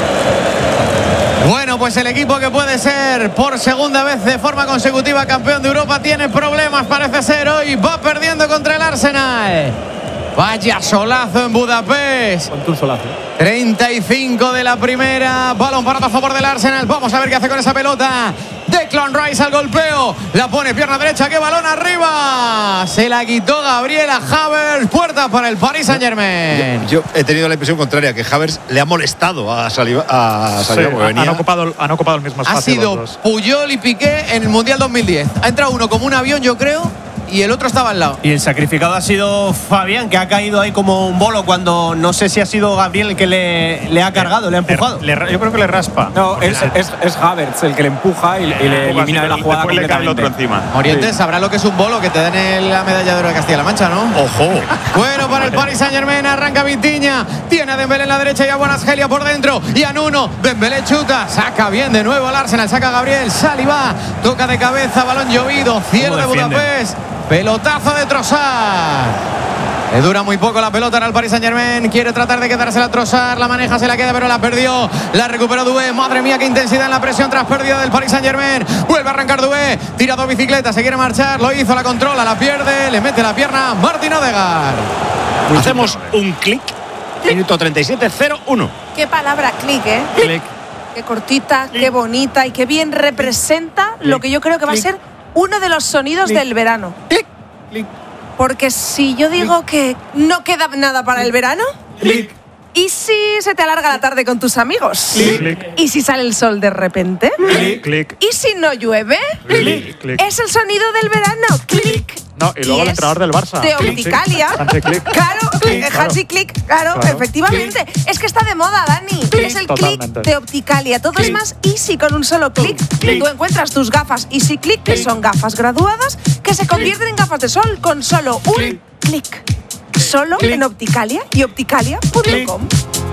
Speaker 3: Bueno, pues el equipo que puede ser por segunda vez de forma consecutiva campeón de Europa tiene problemas, parece ser. Hoy va perdiendo contra el Arsenal. Vaya solazo en Budapest.
Speaker 12: Con tu solazo.
Speaker 3: treinta y cinco de la primera. Balón parado a favor del Arsenal. Vamos a ver qué hace con esa pelota. Declan Rice al golpeo. La pone pierna derecha. ¡Qué balón arriba! Se la quitó Gabriela Havertz. Puerta para el Paris Saint-Germain.
Speaker 6: Yo, yo he tenido la impresión contraria, que Havertz le ha molestado a Saliba. A Saliba
Speaker 2: sí,
Speaker 6: venía...
Speaker 2: han, ocupado, han ocupado el mismo espacio.
Speaker 3: Ha sido Puyol y Piqué en el Mundial dos mil diez. Ha entrado uno como un avión, yo creo, y el otro estaba al lado.
Speaker 9: Y el sacrificado ha sido Fabián, que ha caído ahí como un bolo cuando no sé si ha sido Gabriel el que le, le ha cargado, le ha empujado.
Speaker 1: Le, le, yo creo que le raspa.
Speaker 10: No, es, es, es Havertz el que le empuja y, y le elimina de la jugada
Speaker 4: completamente. Le cae el otro encima.
Speaker 3: Oriente, sí. Sabrá lo que es un bolo, que te den la medalla de oro de Castilla-La Mancha, ¿no?
Speaker 6: ¡Ojo!
Speaker 3: Bueno, para el Paris Saint-Germain arranca Vitinha. Tiene a Dembélé en la derecha y a Kvaratskhelia por dentro. Y a Nuno. Dembélé chuta. Saca bien de nuevo al Arsenal. Saca a Gabriel. Saliba. Toca de cabeza. Balón llovido. Cielo de Budapest. Pelotazo de Trossard. Le dura muy poco la pelota al Paris Saint-Germain. Quiere tratar de quedársela a Trossard. La maneja, se la queda, pero la perdió. La recuperó Doué. Madre mía, qué intensidad en la presión tras pérdida del Paris Saint-Germain. Vuelve a arrancar Doué. Tira dos bicicletas. Se quiere marchar. Lo hizo, la controla, la pierde. Le mete la pierna Martin Odegaard.
Speaker 6: Hacemos un clic. Minuto treinta y siete, cero uno.
Speaker 13: Qué palabra clic, ¿eh?
Speaker 6: Clic.
Speaker 13: Qué cortita, click. Qué bonita y qué bien representa click. Lo que yo creo que va click. A ser uno de los sonidos click. Del verano.
Speaker 3: Clic. Clic.
Speaker 13: Porque si yo digo click. Que no queda nada para el verano,
Speaker 3: clic.
Speaker 13: ¿Y si se te alarga la tarde con tus amigos?
Speaker 3: Clic.
Speaker 13: ¿Y si sale el sol de repente?
Speaker 2: Clic.
Speaker 13: ¿Y si no llueve?
Speaker 2: Clic. Clic.
Speaker 13: Es el sonido del verano. Clic.
Speaker 2: No, y luego y el entrenador del Barça.
Speaker 13: De Opticalia.
Speaker 2: Sí.
Speaker 13: Claro, Hansi Click, claro, claro, efectivamente. Click. Es que está de moda, Dani. Click. Es el click de Opticalia. Todo click. Es más easy con un solo clic. Tú encuentras tus gafas Easy Click, que son gafas graduadas, que se convierten en gafas de sol con solo un clic. Solo click. En Opticalia y opticalia punto com.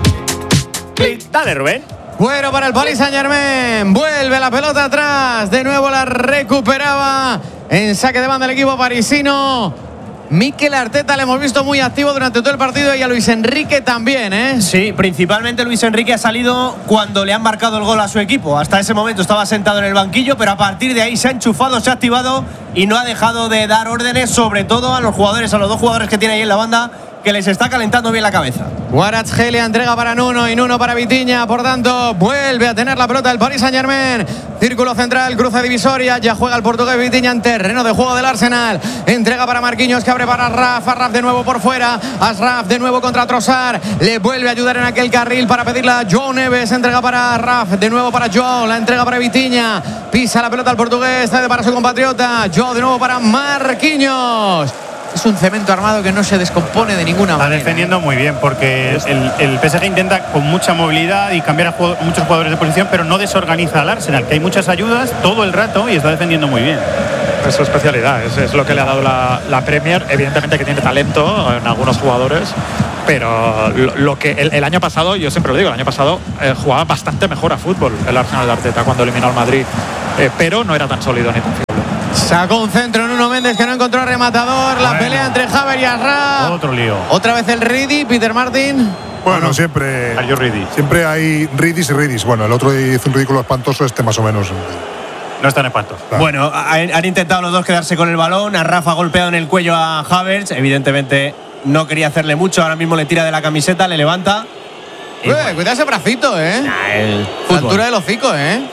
Speaker 6: Dale, Rubén.
Speaker 3: Bueno, para el Paris Saint-Germain. Vuelve la pelota atrás. De nuevo la recuperaba. En saque de banda el equipo parisino. Mikel Arteta le hemos visto muy activo durante todo el partido y a Luis Enrique también, ¿eh?
Speaker 9: Sí, principalmente Luis Enrique ha salido cuando le han marcado el gol a su equipo. Hasta ese momento estaba sentado en el banquillo, pero a partir de ahí se ha enchufado, se ha activado y no ha dejado de dar órdenes, sobre todo a los jugadores, a los dos jugadores que tiene ahí en la banda, que les está calentando bien la cabeza.
Speaker 3: Kvaratskhelia entrega para Nuno y Nuno para Vitinha. Por tanto, vuelve a tener la pelota el Paris Saint-Germain. Círculo central, cruce divisoria. Ya juega el portugués Vitinha en terreno de juego del Arsenal. Entrega para Marquinhos, que abre para Ashraf. Ashraf de nuevo por fuera. Ashraf de nuevo contra Trossard. Le vuelve a ayudar en aquel carril para pedirle a Joao Neves. Entrega para Ashraf. De nuevo para Joao. La entrega para Vitinha. Pisa la pelota al portugués. Cede para su compatriota. Joao de nuevo para Marquinhos. Es un cemento armado que no se descompone de ninguna manera.
Speaker 1: Está defendiendo muy bien porque el, el P S G intenta con mucha movilidad y cambiar a juego, muchos jugadores de posición, pero no desorganiza al Arsenal, que hay muchas ayudas todo el rato y está defendiendo muy bien.
Speaker 2: Es su especialidad, es, es lo que le ha dado la, la Premier. Evidentemente que tiene talento en algunos jugadores, pero lo, lo que el, el año pasado, yo siempre lo digo, el año pasado eh, jugaba bastante mejor a fútbol el Arsenal de Arteta cuando eliminó al Madrid, eh, pero no era tan sólido ni tan fiable.
Speaker 3: Sacó un centro en Nuno Méndez que no encontró rematador. La bueno. pelea entre Havertz y Ashraf.
Speaker 1: Otro lío.
Speaker 3: Otra vez el Ridi, Peter Martin.
Speaker 5: Bueno, bueno siempre, siempre hay Ridis y Ridis. Bueno, el otro hizo un ridículo espantoso, este más o menos.
Speaker 1: No están espantosos.
Speaker 9: Claro. Bueno, han intentado los dos quedarse con el balón. Ashraf ha golpeado en el cuello a Havertz. Evidentemente no quería hacerle mucho. Ahora mismo le tira de la camiseta, le levanta.
Speaker 3: Uy, bueno. Cuida ese bracito, ¿eh?
Speaker 9: Nah, el
Speaker 3: la altura del hocico, ¿eh?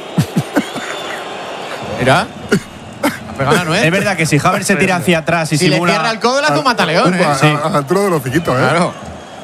Speaker 3: Mira.
Speaker 9: Es verdad que si Havertz se tira hacia atrás y
Speaker 3: si
Speaker 9: simula…
Speaker 3: le cierra el codo, le hace un mataleón, ¿eh?
Speaker 5: A,
Speaker 3: sí.
Speaker 5: a la altura del hociquito, ¿eh?
Speaker 3: Claro.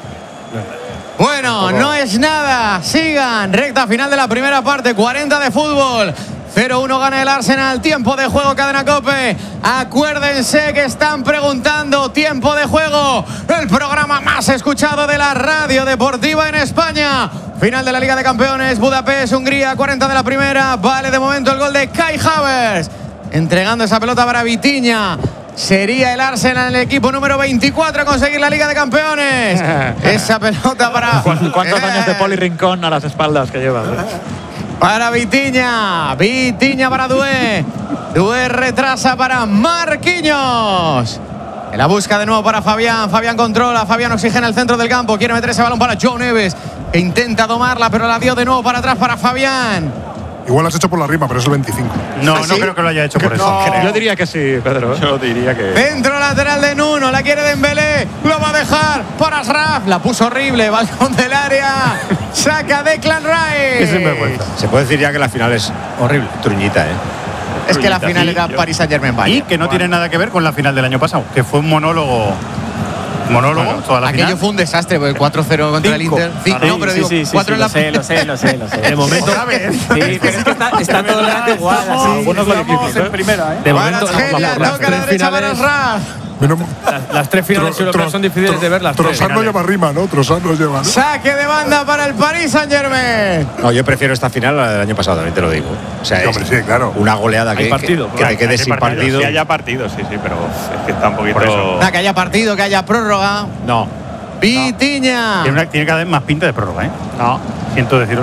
Speaker 3: Bueno, no es nada. Sigan. Recta final de la primera parte. cuarenta de fútbol. cero uno gana el Arsenal. Tiempo de juego, Cadena COPE. Acuérdense que están preguntando. Tiempo de juego. El programa más escuchado de la radio deportiva en España. Final de la Liga de Campeones. Budapest, Hungría. cuarenta de la primera. Vale de momento el gol de Kai Havertz. Entregando esa pelota para Vitinha. Sería el Arsenal el equipo número veinticuatro a conseguir la Liga de Campeones. Esa pelota para…
Speaker 2: ¿Cuántos, cuántos años de Poli Rincón a las espaldas que llevas? ¿eh?
Speaker 3: Para Vitinha. Vitinha para Doué. Doué retrasa para Marquinhos. En la busca de nuevo para Fabián. Fabián controla. Fabián oxigena el centro del campo. Quiere meter ese balón para Joao Neves, que intenta tomarla, pero la dio de nuevo para atrás para Fabián.
Speaker 5: Igual lo has hecho por la rima, pero es el veinticinco.
Speaker 1: No,
Speaker 5: ¿Ah,
Speaker 1: no
Speaker 5: sí?
Speaker 1: creo que lo haya hecho por eso.
Speaker 2: No. Creo. Yo diría que sí, Pedro.
Speaker 4: Yo diría que…
Speaker 3: Centro lateral de Nuno, la quiere Dembélé, lo va a dejar para Ashraf, la puso horrible, balcón del área, saca Declan Rice.
Speaker 1: Es sinvergüenza.
Speaker 6: Se puede decir ya que la final es horrible, truñita, ¿eh?
Speaker 3: Es que la final era Paris Saint-Germain.
Speaker 1: Y que no bueno. tiene nada que ver con la final del año pasado, que fue un monólogo… Monólogo, bueno, toda la
Speaker 3: aquello
Speaker 1: final.
Speaker 3: fue un desastre, porque cuatro cero contra
Speaker 1: Cinco.
Speaker 3: el Inter. Cinco,
Speaker 1: Sí,
Speaker 3: no, pero
Speaker 1: sí,
Speaker 3: digo,
Speaker 1: sí, sí,
Speaker 3: cuatro
Speaker 1: sí,
Speaker 3: en la…
Speaker 10: Lo sé, lo sé, lo sé, lo sé.
Speaker 3: De momento…
Speaker 10: Sí, pero es que está, está todo el rato igual. Así.
Speaker 2: Algunos lo difícil, ¿eh?
Speaker 12: en primera, ¿eh?
Speaker 10: De momento,
Speaker 3: Kvaratskhelia toca la derecha para Ashraf.
Speaker 12: Las, las tres finales
Speaker 5: Tro,
Speaker 12: europeas
Speaker 5: tro,
Speaker 12: son difíciles
Speaker 5: tro,
Speaker 12: de ver. Las
Speaker 5: Trossard no lleva rima, ¿no? Trossard no lleva, ¿no?
Speaker 3: Saque de banda para el Paris Saint-Germain.
Speaker 6: No, yo prefiero esta final a la del año pasado, también te lo digo. O sea,
Speaker 5: sí, hombre, sí, claro.
Speaker 6: Una goleada que,
Speaker 12: partido,
Speaker 6: que, que te quedes sin partido. partido.
Speaker 4: Sí, haya partido, sí, sí, pero es que está un poquito…
Speaker 3: Nada, que haya partido, que haya prórroga.
Speaker 1: No.
Speaker 3: Vitinha.
Speaker 1: No. Tiene, una, tiene cada vez más pinta de prórroga, ¿eh?
Speaker 2: No.
Speaker 1: Siento decirlo.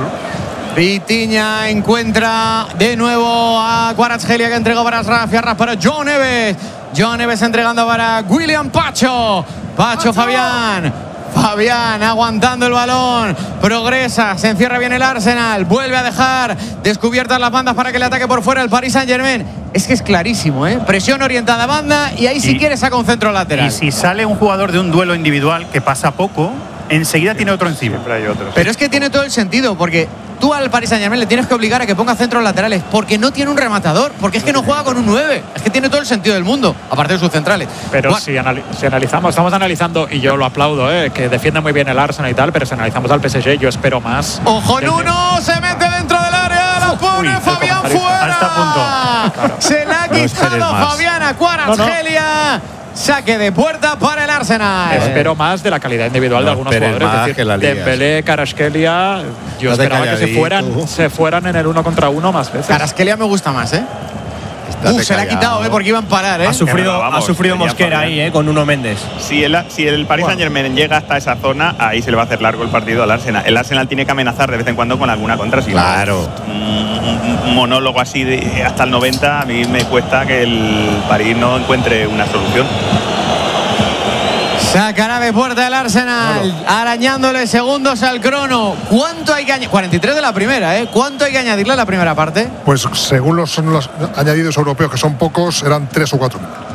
Speaker 3: Vitinha encuentra de nuevo a Kvaratskhelia, que entregó para Ashraf y Ashraf para Joao Neves. Joao Neves entregando para William Pacho. Pacho Fabián. Fabián aguantando el balón. Progresa, se encierra bien el Arsenal. Vuelve a dejar descubiertas las bandas para que le ataque por fuera el Paris Saint-Germain. Es que es clarísimo, ¿eh? Presión orientada a banda y ahí y, si quiere saca un centro lateral.
Speaker 1: Y si sale un jugador de un duelo individual que pasa poco, enseguida sí, tiene otro encima.
Speaker 4: Siempre hay otro.
Speaker 3: Pero es que tiene todo el sentido, porque tú al Paris Saint-Germain le tienes que obligar a que ponga centros laterales, porque no tiene un rematador, porque es que no juega con un nueve. Es que tiene todo el sentido del mundo, aparte de sus centrales.
Speaker 2: Pero
Speaker 3: bueno.
Speaker 2: si, anali si analizamos, estamos analizando, y yo lo aplaudo, ¿eh? Que defiende muy bien el Arsenal y tal, pero si analizamos al P S G, yo espero más.
Speaker 3: ¡Ojo, Nuno! Se mete dentro del área, la pone Uy, Fabián fuera.
Speaker 1: Hasta punto.
Speaker 3: Claro. Se la ha quitado no Fabián a Kvaratskhelia. No, no. Saque de puerta para el Arsenal.
Speaker 2: Espero más de la calidad individual no de algunos jugadores. Es decir, Dembélé, Kvaratskhelia, yo no esperaba que se fueran, se fueran en el uno contra uno más veces.
Speaker 3: Kvaratskhelia me gusta más, ¿eh? Uh, se le ha quitado, ¿eh? Porque iban a parar, ¿eh?
Speaker 9: Ha sufrido, vamos, ha sufrido Mosquera ahí, ¿eh? Con Nuno Méndez.
Speaker 4: Si el, si el Paris Saint Germain llega hasta esa zona, ahí se le va a hacer largo el partido al Arsenal. El Arsenal tiene que amenazar de vez en cuando con alguna contra. Si
Speaker 6: claro.
Speaker 4: No, un, un monólogo así de hasta el noventa, a mí me cuesta que el París no encuentre una solución.
Speaker 3: Sacará de puerta el Arsenal, claro, arañándole segundos al crono. ¿Cuánto hay que añadir? cuarenta y tres de la primera, ¿eh? ¿Cuánto hay que añadirle a la primera parte?
Speaker 5: Pues según los, son los añadidos europeos, que son pocos, eran tres o cuatro minutos.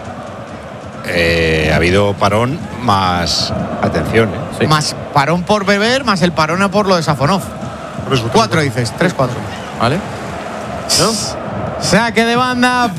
Speaker 6: Eh, ha habido parón más. Atención, ¿eh?
Speaker 3: Sí. Más parón por beber, más el parón por lo de Safonov. Cuatro dices, tres, cuatro. ¿Vale? ¿No? Saque de banda.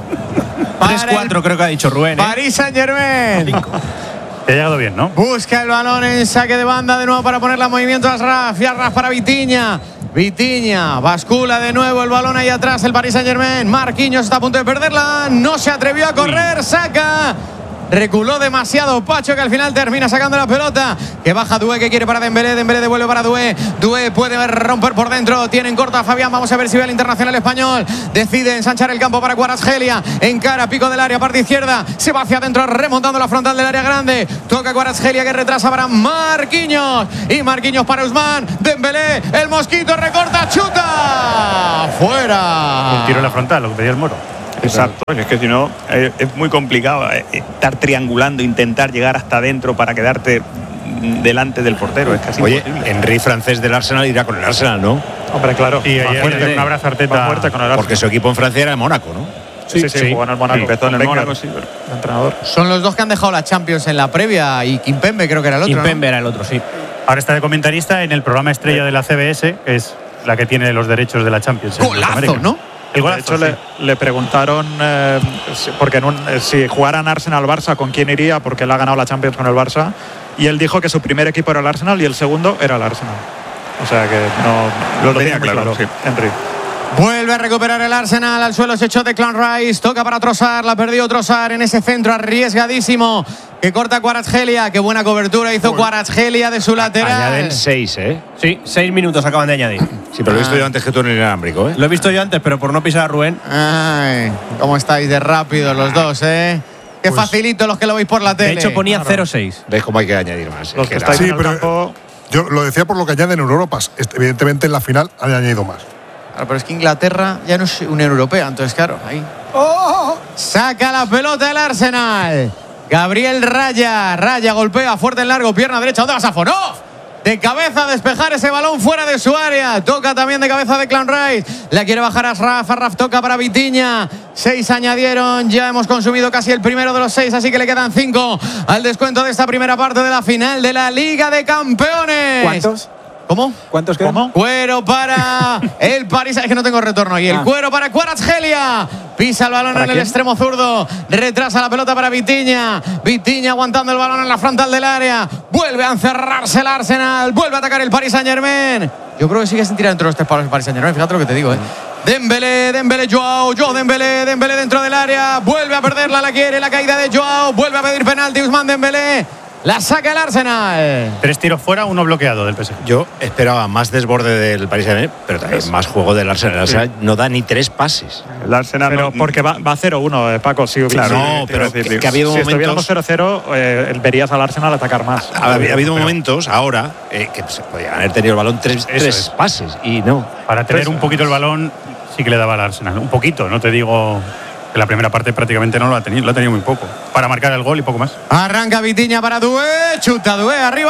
Speaker 9: tres cuatro creo que ha dicho Rubén. ¿eh?
Speaker 3: Paris Saint-Germain.
Speaker 1: Te ha llegado bien, ¿no?
Speaker 3: Busca el balón en saque de banda de nuevo para ponerle en movimiento a Asraf. Y Asraf para Vitinha. Vitinha bascula de nuevo el balón ahí atrás. El Paris Saint-Germain. Marquinhos está a punto de perderla. No se atrevió a correr. Uy. Saca. Reculó demasiado Pacho, que al final termina sacando la pelota. Que baja Doué, que quiere para Dembélé. Dembélé devuelve para Doué. Doué puede romper por dentro. Tienen corta a Fabián. Vamos a ver si ve el internacional español. Decide ensanchar el campo para Kvaratskhelia. Encara, pico del área, parte izquierda. Se va hacia adentro, remontando la frontal del área grande. Toca Kvaratskhelia, que retrasa para Marquinhos. Y Marquinhos para Ousmane. Dembélé, el mosquito recorta, chuta. Fuera.
Speaker 1: El tiro en la frontal, lo que pedía el Moro.
Speaker 4: Exacto, es que si no eh, es muy complicado eh, estar triangulando, intentar llegar hasta adentro para quedarte delante del portero, es casi
Speaker 6: Oye,
Speaker 4: imposible.
Speaker 6: Henry, francés del Arsenal, irá con el Arsenal, ¿no?
Speaker 2: Hombre, claro.
Speaker 1: Y ayer
Speaker 2: fuerte,
Speaker 1: un abrazo a Arteta.
Speaker 2: con el Arsenal.
Speaker 6: Porque su equipo en Francia era el Mónaco, ¿no?
Speaker 2: Sí, sí, sí, sí, jugó en el Mónaco.
Speaker 4: Sí, empezó en el
Speaker 2: Wenger,
Speaker 4: Mónaco, sí. Pero...
Speaker 2: el entrenador.
Speaker 3: Son los dos que han dejado la Champions en la previa. Y Kimpembe creo que era el otro,
Speaker 9: Kimpembe
Speaker 3: ¿no?
Speaker 9: era el otro, sí.
Speaker 1: Ahora está de comentarista en el programa estrella de la C B S, que es la que tiene los derechos de la Champions.
Speaker 3: Golazo, ¿no?
Speaker 1: El
Speaker 2: de hecho,
Speaker 1: sí.
Speaker 2: le, le preguntaron eh, si, porque en un, eh, si jugaran Arsenal-Barça, ¿con quién iría? Porque él ha ganado la Champions con el Barça. Y él dijo que su primer equipo era el Arsenal y el segundo era el Arsenal. O sea que no
Speaker 4: lo,
Speaker 2: lo
Speaker 4: tenía
Speaker 2: tenía
Speaker 4: claro,
Speaker 2: claro,
Speaker 4: sí.
Speaker 2: Henry.
Speaker 3: Vuelve a recuperar el Arsenal. Al suelo se echó Declan Rice. Toca para Trossard. La perdió Trossard en ese centro arriesgadísimo. Que corta Kvaratskhelia. Qué buena cobertura hizo Kvaratskhelia de su lateral.
Speaker 6: Añaden seis, ¿eh?
Speaker 9: Sí, seis minutos acaban de añadir.
Speaker 6: Sí, pero lo he visto yo antes que tú en el inalámbrico, ¿eh?
Speaker 9: Lo he visto yo antes, pero por no pisar a Rubén.
Speaker 3: Ay, cómo estáis de rápidos los dos, ¿eh? Qué pues, facilito los que lo veis por la tele.
Speaker 9: De hecho ponía cero seis.
Speaker 6: ¿Ves cómo hay que añadir más?
Speaker 2: Los
Speaker 6: es
Speaker 2: que
Speaker 6: que
Speaker 2: estáis
Speaker 5: sí,
Speaker 2: en el
Speaker 5: pero
Speaker 2: campo...
Speaker 5: yo lo decía por lo que añaden en Europa. Evidentemente en la final han añadido más.
Speaker 3: Claro, pero es que Inglaterra ya no es Unión Europea, entonces claro, ahí.
Speaker 5: ¡Oh!
Speaker 3: Saca la pelota el Arsenal. Gabriel Raya. Raya golpea fuerte en largo, pierna derecha. ¿Dónde va Safonov? De cabeza a despejar ese balón fuera de su área. Toca también de cabeza Declan Rice. La quiere bajar a Asraf. Asraf toca para Vitinha. Seis añadieron. Ya hemos consumido casi el primero de los seis, así que le quedan cinco al descuento de esta primera parte de la final de la Liga de Campeones.
Speaker 10: ¿Cuántos?
Speaker 3: ¿Cómo?
Speaker 10: ¿Cuántos quedan?
Speaker 3: ¿Cómo? Cuero para el París. Es que no tengo retorno. Y el ah. cuero para Kvaratskhelia. Pisa el balón en el extremo zurdo. Retrasa la pelota para Vitinha. Vitinha aguantando el balón en la frontal del área. Vuelve a encerrarse el Arsenal. Vuelve a atacar el Paris Saint-Germain. Yo creo que sigue sin tirar dentro de los tres palos el Paris Saint-Germain. Fíjate lo que te digo, ¿eh? Dembélé, Dembélé, Joao, Joao Dembélé, Dembélé dentro del área. Vuelve a perderla, la quiere. La caída de Joao. Vuelve a pedir penalti Ousmane Dembélé. La saca el Arsenal.
Speaker 1: Tres tiros fuera, uno bloqueado del P S G.
Speaker 6: Yo esperaba más desborde del Paris Saint-Germain, pero también es. más juego del Arsenal. El Arsenal sí. no da ni tres pases.
Speaker 4: El Arsenal
Speaker 2: pero
Speaker 4: no,
Speaker 2: porque va, va cero uno, eh, Paco. Si
Speaker 6: claro,
Speaker 2: sí,
Speaker 6: no, pero que, que ha habido
Speaker 2: si
Speaker 6: momentos. Si
Speaker 2: estuviéramos cero cero, eh, verías al Arsenal atacar más.
Speaker 6: Ha, ha, ha habido pero, momentos ahora eh, que se podían haber tenido el balón tres, tres es. pases y no.
Speaker 1: Para tener pues, un poquito el balón, sí que le daba al Arsenal. Un poquito, no te digo. La primera parte prácticamente no lo ha tenido, lo ha tenido muy poco. Para marcar el gol y poco más.
Speaker 3: Arranca Vitinha para Doué, chuta Doué, arriba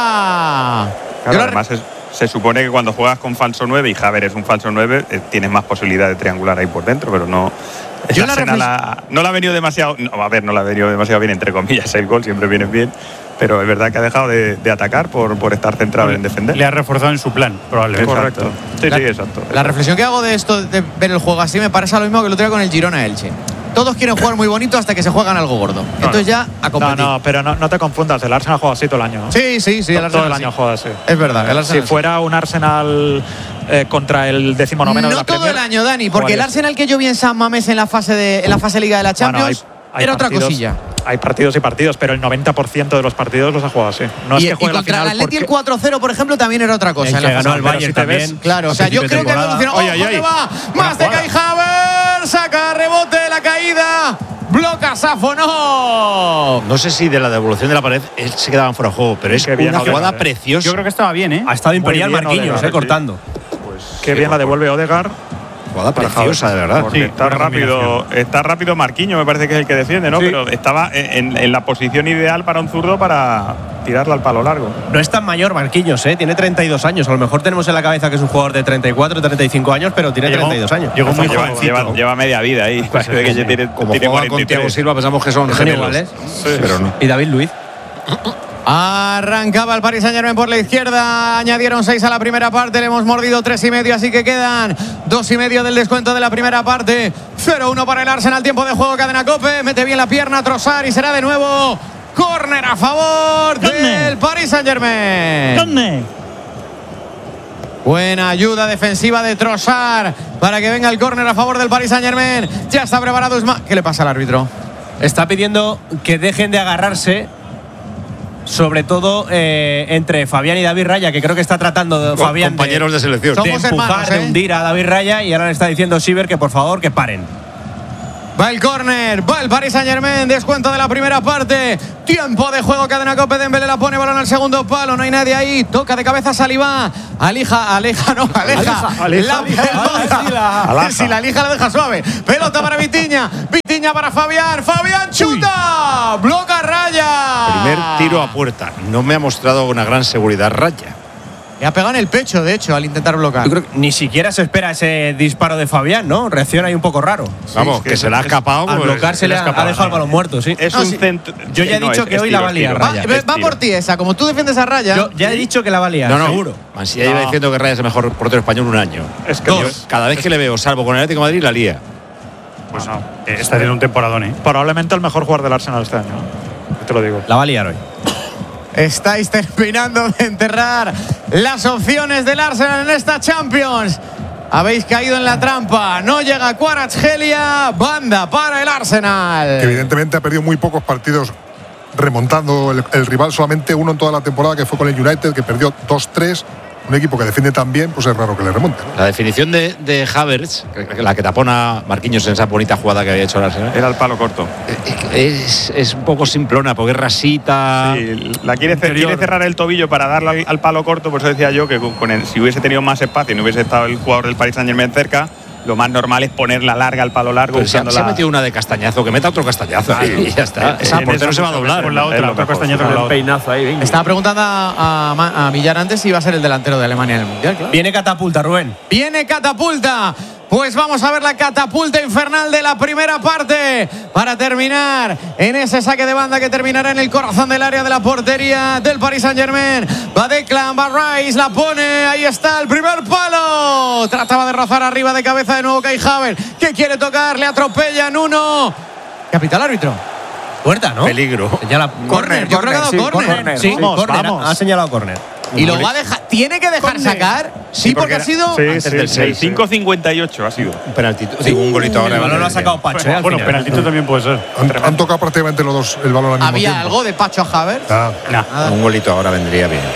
Speaker 3: afuera.
Speaker 4: Claro, además es, se supone que cuando juegas con falso nueve y Javier es un falso nueve, eh, tienes más posibilidad de triangular ahí por dentro, pero no. Yo la reflex... la, no la ha venido demasiado. No, a ver, no la ha venido demasiado bien, entre comillas. El gol siempre viene bien. Pero es verdad que ha dejado de, de atacar por, por estar centrado en defender.
Speaker 1: Le ha reforzado en su plan, probablemente.
Speaker 4: Correcto. Sí,
Speaker 3: la,
Speaker 4: sí, exacto.
Speaker 3: La reflexión que hago de esto, de ver el juego así, me parece lo mismo que lo traigo con el Girona Elche. Todos quieren jugar muy bonito hasta que se juegan algo gordo. No, Entonces no. ya a competir.
Speaker 2: No, no, pero no, no te confundas. El Arsenal juega así todo el año. ¿no?
Speaker 3: Sí, sí, sí.
Speaker 2: El
Speaker 3: Arsenal
Speaker 2: todo el
Speaker 3: sí.
Speaker 2: año juega así.
Speaker 3: Es verdad. El Arsenal
Speaker 2: si fuera
Speaker 3: sí.
Speaker 2: un Arsenal eh, contra el decimonoveno
Speaker 3: no
Speaker 2: de la
Speaker 3: todo
Speaker 2: Premier,
Speaker 3: el año, Dani, porque el Arsenal que yo vi en San Mamés en la fase de en la fase Liga de la Champions bueno, hay, hay era partidos, otra cosilla.
Speaker 2: Hay partidos y partidos, pero el noventa por ciento de los partidos los ha jugado así. No
Speaker 3: y,
Speaker 2: es que juegue
Speaker 3: y contra
Speaker 2: la final
Speaker 3: el Atleti
Speaker 2: porque...
Speaker 3: el cuatro cero, por ejemplo, también era otra cosa.
Speaker 9: El que ganó el Bayern
Speaker 2: si
Speaker 9: también.
Speaker 2: Ves,
Speaker 3: claro, o sea, yo creo que evolucionó. ¡Ojo, que va! Más de Kai Havertz, saca rebote, la caída. Bloca Safonov.
Speaker 6: No sé si de la devolución de la pared él se quedaban fuera de juego, pero es que una jugada
Speaker 2: Odegaard,
Speaker 6: preciosa.
Speaker 1: Yo creo que estaba bien, ¿eh?
Speaker 9: Ha estado imperial Marquinhos, eh, cortando.
Speaker 2: Pues qué bien la devuelve Odegaard.
Speaker 6: jugada preciosa, de verdad.
Speaker 4: Porque
Speaker 1: Sí,
Speaker 4: está
Speaker 1: buena
Speaker 4: rápido, está rápido Marquinhos, me parece que es el que defiende, ¿no?
Speaker 9: Sí.
Speaker 4: Pero estaba en, en la posición ideal para un zurdo para tirarla al palo largo.
Speaker 9: No es tan mayor Marquinhos, ¿eh? Tiene treinta y dos años. A lo mejor tenemos en la cabeza que es un jugador de treinta y cuatro, treinta y cinco años, pero tiene
Speaker 1: Llegó-
Speaker 9: treinta y dos años.
Speaker 1: llegó muy
Speaker 4: lleva,
Speaker 1: jovencito.
Speaker 4: lleva, lleva media vida ahí. Parece que ya tiene,
Speaker 6: Como
Speaker 4: tiene
Speaker 6: juega con
Speaker 4: cuarenta y tres.
Speaker 6: Thiago Silva, pensamos que son
Speaker 9: Son
Speaker 6: gemelos.
Speaker 9: iguales.
Speaker 6: Pero no.
Speaker 9: Y David Luiz.
Speaker 3: Arrancaba el Paris Saint-Germain por la izquierda, añadieron seis a la primera parte, le hemos mordido tres y medio, así que quedan dos y medio del descuento de la primera parte. cero uno para el Arsenal, tiempo de juego, cadena Cope, mete bien la pierna Trossard y será de nuevo córner a favor del Paris Saint-Germain. Buena ayuda defensiva de Trossard para que venga el córner a favor del Paris Saint-Germain. Ya está preparado Usman. ¿Qué le pasa al árbitro?
Speaker 9: Está pidiendo que dejen de agarrarse, sobre todo eh, entre Fabián y David Raya, que creo que está tratando de
Speaker 6: Co-
Speaker 9: Fabián
Speaker 6: compañeros de selección.
Speaker 9: de
Speaker 3: Somos
Speaker 9: empujar,
Speaker 3: hermanos,
Speaker 9: de
Speaker 3: ¿eh?
Speaker 9: hundir a David Raya, y ahora le está diciendo Siver que por favor que paren.
Speaker 3: Va el córner, va el Paris Saint-Germain, descuento de la primera parte. Tiempo de juego, cadena Cope, Dembélé la pone, balón al segundo palo, no hay nadie ahí. Toca de cabeza Saliba, alija, aleja, no, aleja.
Speaker 12: Aleja,
Speaker 3: la pelota.
Speaker 12: aleja.
Speaker 3: Si la alija la deja suave. Pelota para Vitinha, Vitinha para Fabián, Fabián chuta, bloca Raya.
Speaker 6: Primer tiro a puerta. No me ha mostrado una gran seguridad Raya.
Speaker 3: Le ha pegado en el pecho, de hecho, al intentar bloquear.
Speaker 9: Yo creo que ni siquiera se espera ese disparo de Fabián, ¿no? Reacciona ahí un poco raro.
Speaker 6: Vamos,
Speaker 4: es
Speaker 6: que,
Speaker 4: que
Speaker 6: se le ha
Speaker 4: es-
Speaker 6: escapado.
Speaker 9: Al
Speaker 6: pues,
Speaker 9: bloquearse
Speaker 6: se
Speaker 9: le
Speaker 6: le
Speaker 9: ha,
Speaker 6: ha escapado.
Speaker 9: ha dejado el balón muerto, sí.
Speaker 4: Es
Speaker 3: No,
Speaker 4: un
Speaker 3: sí.
Speaker 4: centro.
Speaker 9: Yo ya he
Speaker 4: no,
Speaker 9: dicho
Speaker 4: es-
Speaker 9: que
Speaker 4: es
Speaker 9: hoy la
Speaker 4: tiro,
Speaker 9: va a
Speaker 4: es
Speaker 9: liar
Speaker 4: tiro.
Speaker 3: Va,
Speaker 9: Raya.
Speaker 3: va
Speaker 4: Es tiro.
Speaker 3: por ti esa, como tú defiendes a Raya.
Speaker 9: Yo ya he dicho que la va a liar,
Speaker 6: No, no,
Speaker 9: seguro.
Speaker 6: Mansilla lleva diciendo que Raya es el mejor portero español un año.
Speaker 4: Es que
Speaker 6: Yo,
Speaker 4: Dos.
Speaker 6: cada vez que le veo, salvo con el Atlético de Madrid, la lía.
Speaker 1: Pues no, eh, está teniendo un temporadón, ¿eh?
Speaker 2: Probablemente el mejor jugador del Arsenal este año. Te lo digo.
Speaker 9: La va a liar hoy.
Speaker 3: Estáis terminando de enterrar las opciones del Arsenal en esta Champions. Habéis caído en la trampa. No llega Kvaratskhelia. Banda para el Arsenal.
Speaker 5: Que evidentemente ha perdido muy pocos partidos remontando el, el rival, solamente uno en toda la temporada, que fue con el United, que perdió dos tres. Un equipo que defiende tan bien, pues es raro que le remonte, ¿no?
Speaker 6: La definición de, de Havertz, la que tapona Marquinhos en esa bonita jugada que había hecho el Arsenal,
Speaker 4: Era el palo corto.
Speaker 6: es, es un poco simplona, porque es rasita.
Speaker 4: Sí, la quiere, cer- quiere cerrar el tobillo para darle al, al palo corto, por eso decía yo que con, con el, si hubiese tenido más espacio y no hubiese estado el jugador del Paris Saint-Germain cerca, lo más normal es ponerla larga al palo largo.
Speaker 6: Pero se, ha,
Speaker 4: buscando
Speaker 6: se ha
Speaker 4: la-
Speaker 6: metido una de castañazo, que meta otro castañazo ahí y ya está. Esa
Speaker 4: En
Speaker 6: portero
Speaker 4: esa
Speaker 6: se va a doblar.
Speaker 1: Con la
Speaker 4: Es
Speaker 1: otra,
Speaker 4: lo
Speaker 1: otro
Speaker 4: mejor.
Speaker 1: castañazo con la
Speaker 12: Un
Speaker 1: otra.
Speaker 12: peinazo ahí, venga.
Speaker 3: Estaba preguntando a, a, a Millar antes si iba a ser el delantero de Alemania en el Mundial, claro.
Speaker 9: Viene catapulta, Rubén.
Speaker 3: Viene catapulta. Pues vamos a ver la catapulta infernal de la primera parte para terminar en ese saque de banda que terminará en el corazón del área de la portería del Paris Saint-Germain. Va Declan, va Rice, la pone, ahí está el primer palo. Trataba de rozar arriba de cabeza de nuevo Kai Havertz, que quiere tocar, le atropellan uno. Capital árbitro.
Speaker 9: Puerta, ¿no?
Speaker 6: Peligro.
Speaker 9: Señala
Speaker 3: Córner, yo creo que ha dado
Speaker 9: sí,
Speaker 3: córner.
Speaker 9: Sí,
Speaker 2: Vamos,
Speaker 9: córner,
Speaker 2: vamos.
Speaker 9: ha señalado córner.
Speaker 3: Y lo va a dejar, tiene que dejar sacar. Sí, porque ha sido
Speaker 2: Sí,
Speaker 6: Antes
Speaker 2: sí,
Speaker 6: del
Speaker 2: sí,
Speaker 6: seis,
Speaker 4: El cinco cincuenta y ocho ha sido.
Speaker 6: Un penaltito. Digo, un golito ahora.
Speaker 9: El balón lo ha sacado Pacho, ¿eh? al
Speaker 1: Bueno,
Speaker 9: final.
Speaker 1: penaltito también puede ser.
Speaker 5: Han, han tocado prácticamente los dos el balón al mismo
Speaker 3: había
Speaker 5: tiempo.
Speaker 3: algo de Pacho a Havertz.
Speaker 5: Ah,
Speaker 1: Nah.
Speaker 6: Un golito ahora vendría bien.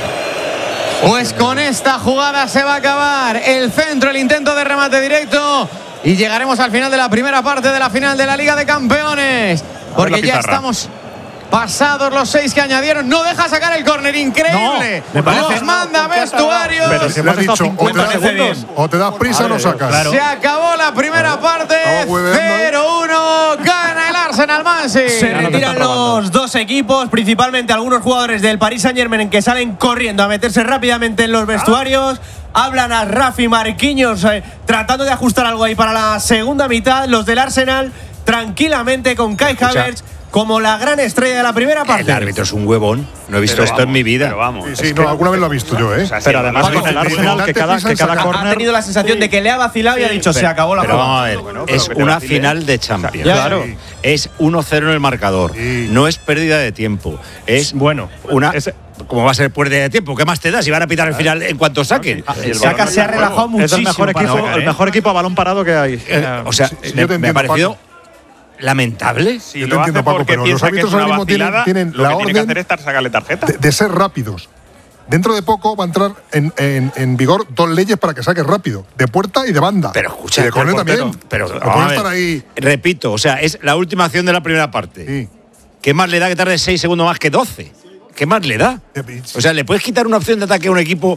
Speaker 3: Pues con esta jugada se va a acabar el centro, el intento de remate directo y llegaremos al final de la primera parte de la final de la Liga de Campeones. Porque
Speaker 4: la
Speaker 3: ya
Speaker 4: pizarra.
Speaker 3: estamos pasados los seis que añadieron. No deja sacar el córner, increíble.
Speaker 2: No, me parece-
Speaker 3: Nos manda vestuarios.
Speaker 2: Pero si
Speaker 5: le ha
Speaker 2: hemos estado
Speaker 5: dicho, o te,
Speaker 2: cincuenta
Speaker 5: das,
Speaker 2: segundos.
Speaker 5: o te das prisa o no sacas.
Speaker 3: Se acabó la primera parte.
Speaker 5: Estamos hueveando.
Speaker 3: cero uno. Gana el Arsenal Man City.
Speaker 9: Se
Speaker 2: Ya no te
Speaker 9: retiran
Speaker 2: están robando.
Speaker 9: los dos equipos, principalmente algunos jugadores del Paris Saint-Germain que salen corriendo a meterse rápidamente en los vestuarios. Hablan a Rafi Marquinhos eh, tratando de ajustar algo ahí para la segunda mitad. Los del Arsenal tranquilamente con Kai Havertz como la gran estrella de la primera
Speaker 6: El
Speaker 9: parte.
Speaker 6: árbitro es un huevón. No he visto
Speaker 4: Pero
Speaker 6: esto
Speaker 4: vamos,
Speaker 6: en mi vida.
Speaker 4: Pero vamos.
Speaker 5: Sí, sí, no, alguna vez lo he visto yo, ¿eh?
Speaker 4: O sea, sí,
Speaker 2: Pero
Speaker 4: el
Speaker 2: además
Speaker 4: balón-
Speaker 2: con el
Speaker 5: Paco,
Speaker 2: Arsenal que
Speaker 5: date
Speaker 2: cada,
Speaker 5: prisa
Speaker 2: que
Speaker 5: en
Speaker 2: cada
Speaker 5: sacar.
Speaker 9: Ha
Speaker 2: córner.
Speaker 9: tenido la sensación de que le ha vacilado y ha dicho se acabó la
Speaker 6: Pero
Speaker 9: jugada.
Speaker 6: vamos a ver,
Speaker 4: Bueno, pero
Speaker 6: es
Speaker 4: que te
Speaker 6: una
Speaker 4: vacile.
Speaker 6: final de Champions.
Speaker 9: Ya, claro.
Speaker 6: Es uno cero en el marcador.
Speaker 5: Sí.
Speaker 6: No es pérdida de tiempo. Es
Speaker 9: Bueno,
Speaker 6: una.
Speaker 2: ese-
Speaker 6: ¿Cómo va a ser pérdida de tiempo? ¿Qué más te da si van a pitar el final en cuanto saquen?
Speaker 4: Y el
Speaker 9: Saka
Speaker 4: balón
Speaker 9: se ha
Speaker 4: no está en
Speaker 9: relajado
Speaker 4: juego.
Speaker 2: Es el
Speaker 9: muchísimo.
Speaker 2: mejor
Speaker 9: para
Speaker 2: equipo,
Speaker 9: sacar,
Speaker 2: el
Speaker 9: ¿eh?
Speaker 2: mejor equipo a balón parado que hay.
Speaker 6: Eh, o sea,
Speaker 5: Sí, sí,
Speaker 6: me,
Speaker 5: yo te
Speaker 6: me ha
Speaker 5: entiendo,
Speaker 6: parecido
Speaker 5: Paco.
Speaker 6: lamentable.
Speaker 4: Si
Speaker 5: Yo te
Speaker 4: lo hace
Speaker 5: entiendo, Paco,
Speaker 4: porque
Speaker 5: pero los
Speaker 4: piensa que
Speaker 5: árbitros
Speaker 4: es una
Speaker 5: ahora mismo tienen-
Speaker 4: vacilada,
Speaker 5: tienen
Speaker 4: lo
Speaker 5: la
Speaker 4: que tiene que
Speaker 5: orden
Speaker 4: hacer es estar sacarle tarjeta.
Speaker 5: de, de ser rápidos. Dentro de poco va a entrar en, en- en vigor dos leyes para que saques rápido, de puerta y de banda.
Speaker 6: Pero escucha,
Speaker 5: y de córner
Speaker 6: el portero,
Speaker 5: también.
Speaker 6: Pero
Speaker 5: No
Speaker 6: vamos
Speaker 5: puede
Speaker 6: a ver,
Speaker 5: estar ahí.
Speaker 6: repito, o sea, es la última acción de la primera parte.
Speaker 5: Sí.
Speaker 6: ¿Qué más le da que tarde seis segundos más que doce? ¿Qué más le da? O sea, le puedes quitar una opción de ataque a un equipo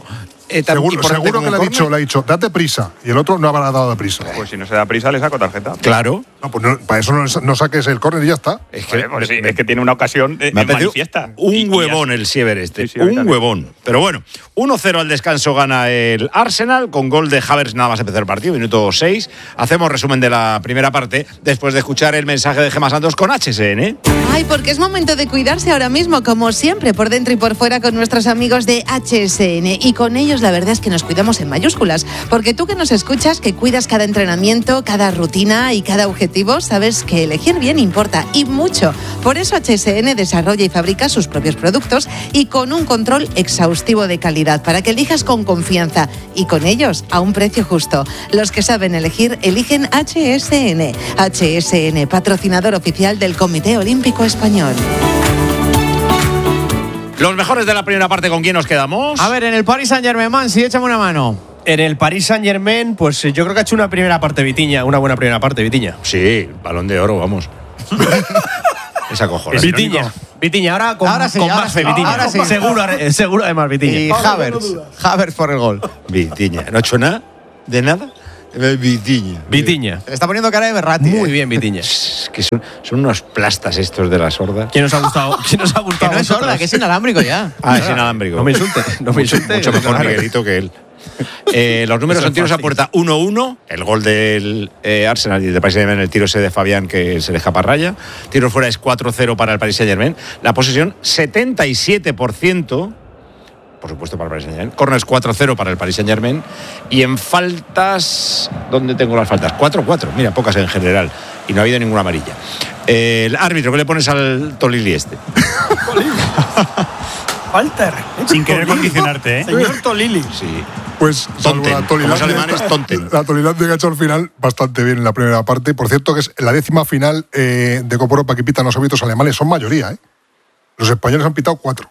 Speaker 6: Eh,
Speaker 5: seguro seguro que le ha, dicho, le ha dicho, date prisa. Y el otro no habrá dado de prisa.
Speaker 4: Pues si no se da prisa, le saco tarjeta.
Speaker 6: Claro.
Speaker 5: No, pues no, para eso no, no saques el córner y ya está.
Speaker 6: Es que,
Speaker 4: Vale, pues sí, es que tiene una ocasión eh,
Speaker 6: me
Speaker 4: en manifiesta.
Speaker 6: Un
Speaker 4: y,
Speaker 6: huevón
Speaker 4: y
Speaker 6: el Siever este.
Speaker 4: Sí, sí,
Speaker 6: un huevón. Pero bueno, uno cero al descanso gana el Arsenal con gol de Havertz nada más empezar el partido, minuto seis. Hacemos resumen de la primera parte después de escuchar el mensaje de Gemma Santos con H S N.
Speaker 8: Ay, porque es momento de cuidarse ahora mismo, como siempre, por dentro y por fuera con nuestros amigos de H S N. Y con ellos la verdad es que nos cuidamos en mayúsculas, porque tú que nos escuchas, que cuidas cada entrenamiento, cada rutina y cada objetivo, sabes que elegir bien importa y mucho. Por eso H S N desarrolla y fabrica sus propios productos y con un control exhaustivo de calidad para que elijas con confianza y con ellos a un precio justo. Los que saben elegir, eligen H S N. H S N, patrocinador oficial del Comité Olímpico Español.
Speaker 6: Los mejores de la primera parte, ¿con quién nos quedamos?
Speaker 3: A ver, en el Paris Saint-Germain, Mansi, échame una mano.
Speaker 9: En el Paris Saint-Germain, pues yo creo que ha hecho una primera parte Vitiña, una buena primera parte Vitiña.
Speaker 6: Sí, balón de oro, vamos. Esa cojones.
Speaker 9: Vitiña. Vitiña, ahora con,
Speaker 3: ahora sí,
Speaker 9: con
Speaker 3: ahora
Speaker 9: más fe,
Speaker 3: sí,
Speaker 9: Vitiña.
Speaker 3: ahora sí.
Speaker 9: Seguro, seguro además, Vitiña.
Speaker 3: Y Havertz. Havertz por el gol.
Speaker 6: Vitiña. ¿No ha hecho nada? ¿De nada? Vitiña.
Speaker 9: Vitiña.
Speaker 3: Le está poniendo cara de Berratti.
Speaker 9: Muy
Speaker 3: eh.
Speaker 9: bien, Vitiña.
Speaker 6: Es que son, son unos plastas estos de la sorda.
Speaker 9: ¿Quién nos ha gustado? ¿Quién nos ha gustado?
Speaker 3: Que no es sorda, que es inalámbrico ya.
Speaker 6: Ah, es inalámbrico.
Speaker 9: No me insulte. No me insulte.
Speaker 6: Mucho mejor Miguelito que él. Eh, los números son tiros a puerta uno uno, el gol del eh, Arsenal y del Paris Saint-Germain, el tiro ese de Fabián que se le escapa a raya. Tiro fuera es cuatro cero para el Paris Saint-Germain. La posesión setenta y siete por ciento, por supuesto para el Paris Saint-Germain. Corners cuatro cero para el Paris Saint-Germain. Y en faltas, ¿dónde tengo las faltas? cuatro cuatro, mira, pocas en general. Y no ha habido ninguna amarilla. Eh, el árbitro, ¿qué le pones al Tolili este?
Speaker 11: Falta.
Speaker 1: Sin querer condicionarte, ¿eh?
Speaker 11: Señor Tolili.
Speaker 6: Sí.
Speaker 5: Pues
Speaker 6: Tonten,
Speaker 5: la
Speaker 6: como los
Speaker 5: Tolilandia,
Speaker 6: alemanes, tonten.
Speaker 5: La Tolilandia que ha hecho al final bastante bien en la primera parte. Por cierto, que es la décima final eh, de Copa Europa que pitan los árbitros alemanes. Son mayoría, ¿eh? Los españoles han pitado cuatro.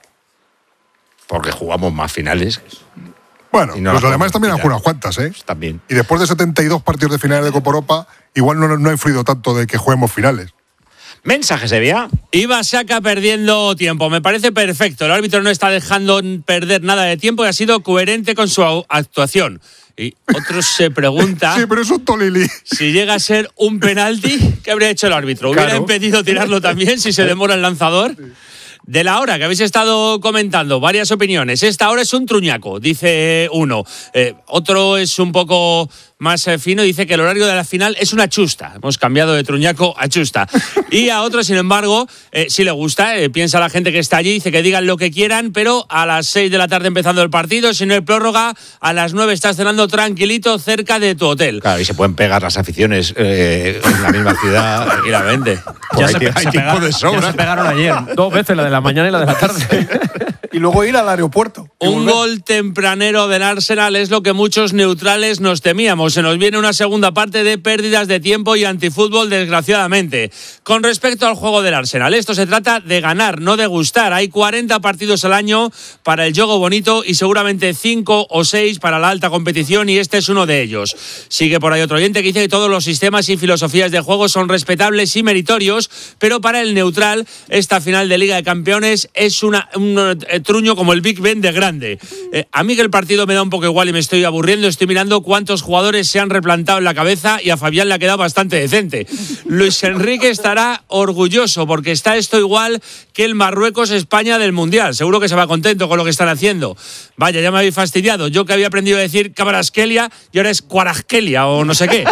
Speaker 6: Porque jugamos más finales.
Speaker 5: Bueno,
Speaker 6: no
Speaker 5: los
Speaker 6: las
Speaker 5: alemanes también han
Speaker 6: pitar.
Speaker 5: jugado cuantas, ¿eh?
Speaker 6: También.
Speaker 5: Y después de setenta y dos partidos de finales de Copa Europa, igual no, no ha influido tanto de que juguemos finales.
Speaker 6: Mensaje, Sevilla.
Speaker 16: Iba Saka perdiendo tiempo. Me parece perfecto. El árbitro no está dejando perder nada de tiempo y ha sido coherente con su actuación. Y otros se pregunta.
Speaker 5: Sí, pero es un Tolili.
Speaker 16: Si llega a ser un penalti, ¿qué habría hecho el árbitro? ¿Hubiera
Speaker 5: Claro.
Speaker 16: impedido tirarlo también si se demora el lanzador? De la hora que habéis estado comentando, varias opiniones. Esta hora es un truñaco, dice uno. Eh, otro es un poco más eh, fino, dice que el horario de la final es una chusta. Hemos cambiado de truñaco a chusta. Y a otro, sin embargo, eh, sí le gusta. Eh, piensa la gente que está allí, dice que digan lo que quieran, pero a las seis de la tarde empezando el partido, si no hay prórroga, a las nueve estás cenando tranquilito cerca de tu hotel.
Speaker 6: Claro, y se pueden pegar las aficiones eh, en la misma ciudad tranquilamente.
Speaker 9: Ya
Speaker 6: Hay,
Speaker 9: se,
Speaker 6: ti- hay
Speaker 9: se
Speaker 6: tiempo
Speaker 9: pegaron,
Speaker 6: de
Speaker 9: ya
Speaker 6: sobra.
Speaker 9: se pegaron ayer.
Speaker 10: Dos veces, la de la mañana y la de la tarde.
Speaker 11: Y luego ir al aeropuerto.
Speaker 16: Un gol tempranero del Arsenal es lo que muchos neutrales nos temíamos. Se nos viene una segunda parte de pérdidas de tiempo y antifútbol, desgraciadamente. Con respecto al juego del Arsenal, esto se trata de ganar, no de gustar. Hay cuarenta partidos al año para el juego bonito y seguramente cinco o seis para la alta competición, y este es uno de ellos. Sigue por ahí otro oyente que dice que todos los sistemas y filosofías de juego son respetables y meritorios, pero para el neutral esta final de Liga de Campeones es una, un eh, truño como el Big Ben de grande. Eh, a mí que el partido me da un poco igual y me estoy aburriendo, estoy mirando cuántos jugadores se han replantado en la cabeza y a Fabián le ha quedado bastante decente. Luis Enrique estará orgulloso porque está esto igual que el Marruecos-España del Mundial. Seguro que se va contento con lo que están haciendo. Vaya, ya me habéis fastidiado. Yo que había aprendido a decir Cabrasquelia y ahora es Cuarasquelia o no sé qué.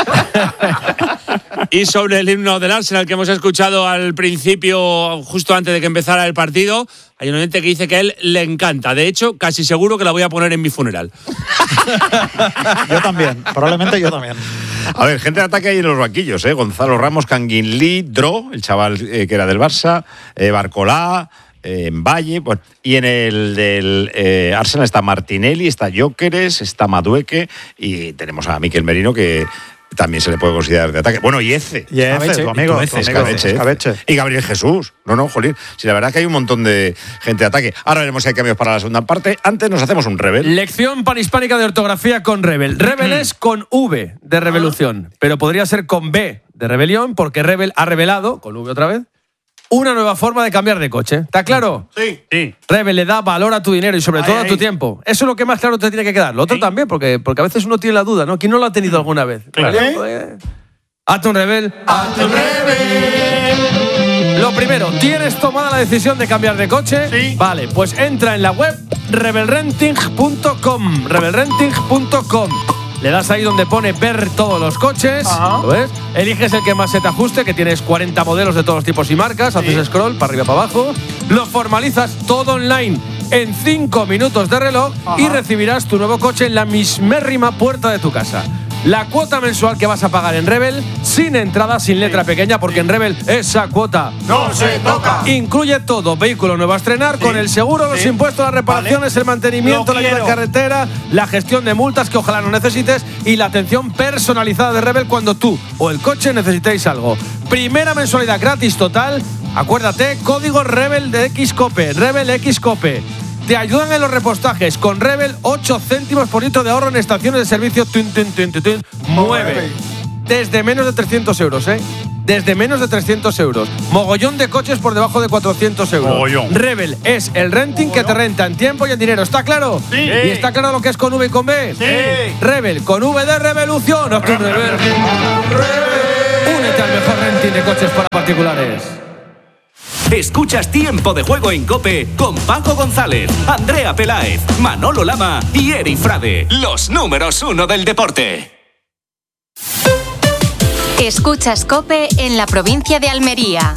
Speaker 16: Y sobre el himno del Arsenal que hemos escuchado al principio, justo antes de que empezara el partido, hay un oyente que dice que a él le encanta. De hecho, casi seguro que la voy a poner en mi funeral.
Speaker 2: Yo también, probablemente yo también.
Speaker 6: A ver, gente de ataque ahí en los banquillos, ¿eh? Gonzalo Ramos, Canguin Lee, Dro, el chaval eh, que era del Barça, eh, Barcolá, eh, Valle, bueno, y en el del eh, Arsenal está Martinelli, está Jóqueres, está Madueque y tenemos a Miquel Merino que también se le puede considerar de ataque. Bueno, y Eze.
Speaker 2: Y Eze, tu amigo, tu amigo,
Speaker 6: Escabeche,
Speaker 2: Escabeche.
Speaker 6: Y Gabriel Jesús. No, no, jolín. Sí, la verdad es que hay un montón de gente de ataque. Ahora veremos si hay cambios para la segunda parte. Antes nos hacemos un Rebel.
Speaker 12: Lección panhispánica de ortografía con Rebel. Rebel es con V de revolución, pero podría ser con B de rebelión, porque Rebel ha revelado, con V otra vez, una nueva forma de cambiar de coche. ¿Está claro?
Speaker 11: Sí.
Speaker 1: Sí.
Speaker 12: Rebel le da valor a tu dinero y sobre
Speaker 1: Ay,
Speaker 12: todo a tu
Speaker 1: ay.
Speaker 12: tiempo. Eso es lo que más claro te tiene que quedar. Lo otro
Speaker 1: Sí.
Speaker 12: también, porque, porque a veces uno tiene la duda, ¿no? ¿Quién no lo ha tenido alguna vez?
Speaker 1: Claro.
Speaker 12: ¿Eh? Hazte un Rebel. Hazte un Rebel. Lo primero, ¿tienes tomada la decisión de cambiar de coche?
Speaker 11: Sí.
Speaker 12: Vale, pues entra en la web rebel renting punto com. rebel renting punto com. Le das ahí donde pone ver todos los coches.
Speaker 11: Ajá.
Speaker 12: ¿Lo ves? Eliges el que más se te ajuste, que tienes cuarenta modelos de todos los tipos y marcas. Haces scroll para arriba, para abajo. Lo formalizas todo online en cinco minutos de reloj.
Speaker 11: Ajá.
Speaker 12: Y recibirás tu nuevo coche en la mismérrima puerta de tu casa. La cuota mensual que vas a pagar en Rebel, sin entrada, sin letra pequeña, porque en Rebel esa cuota
Speaker 11: ¡No se toca!
Speaker 12: incluye todo: vehículo nuevo a estrenar, con el seguro, los
Speaker 11: sí.
Speaker 12: impuestos, las reparaciones,
Speaker 11: Vale.
Speaker 12: el mantenimiento,
Speaker 11: Lo
Speaker 12: la ayuda de
Speaker 11: quiero.
Speaker 12: carretera, la gestión de multas que ojalá no necesites y la atención personalizada de Rebel cuando tú o el coche necesitéis algo. Primera mensualidad gratis total. Acuérdate, código Rebel de Xcope, Rebel Xcope. Te ayudan en los repostajes. Con Rebel, ocho céntimos por litro de ahorro en estaciones de servicio. Tun, tun, tun, tun, tun. Mueve. Desde menos de trescientos euros, ¿eh? Desde menos de trescientos euros. Mogollón de coches por debajo de cuatrocientos euros.
Speaker 1: Mogollón.
Speaker 12: Rebel es el renting que te renta en tiempo y en dinero. ¿Está claro?
Speaker 11: Sí.
Speaker 12: ¿Y está claro lo que es con V y con B?
Speaker 11: Sí.
Speaker 12: Rebel, con V de revolución. Haz tu Rebel. Únete al mejor renting de coches para particulares.
Speaker 17: Escuchas Tiempo de Juego en COPE con Paco González, Andrea Peláez, Manolo Lama y Eri Frade, los números uno del deporte.
Speaker 18: Escuchas COPE en la provincia de Almería.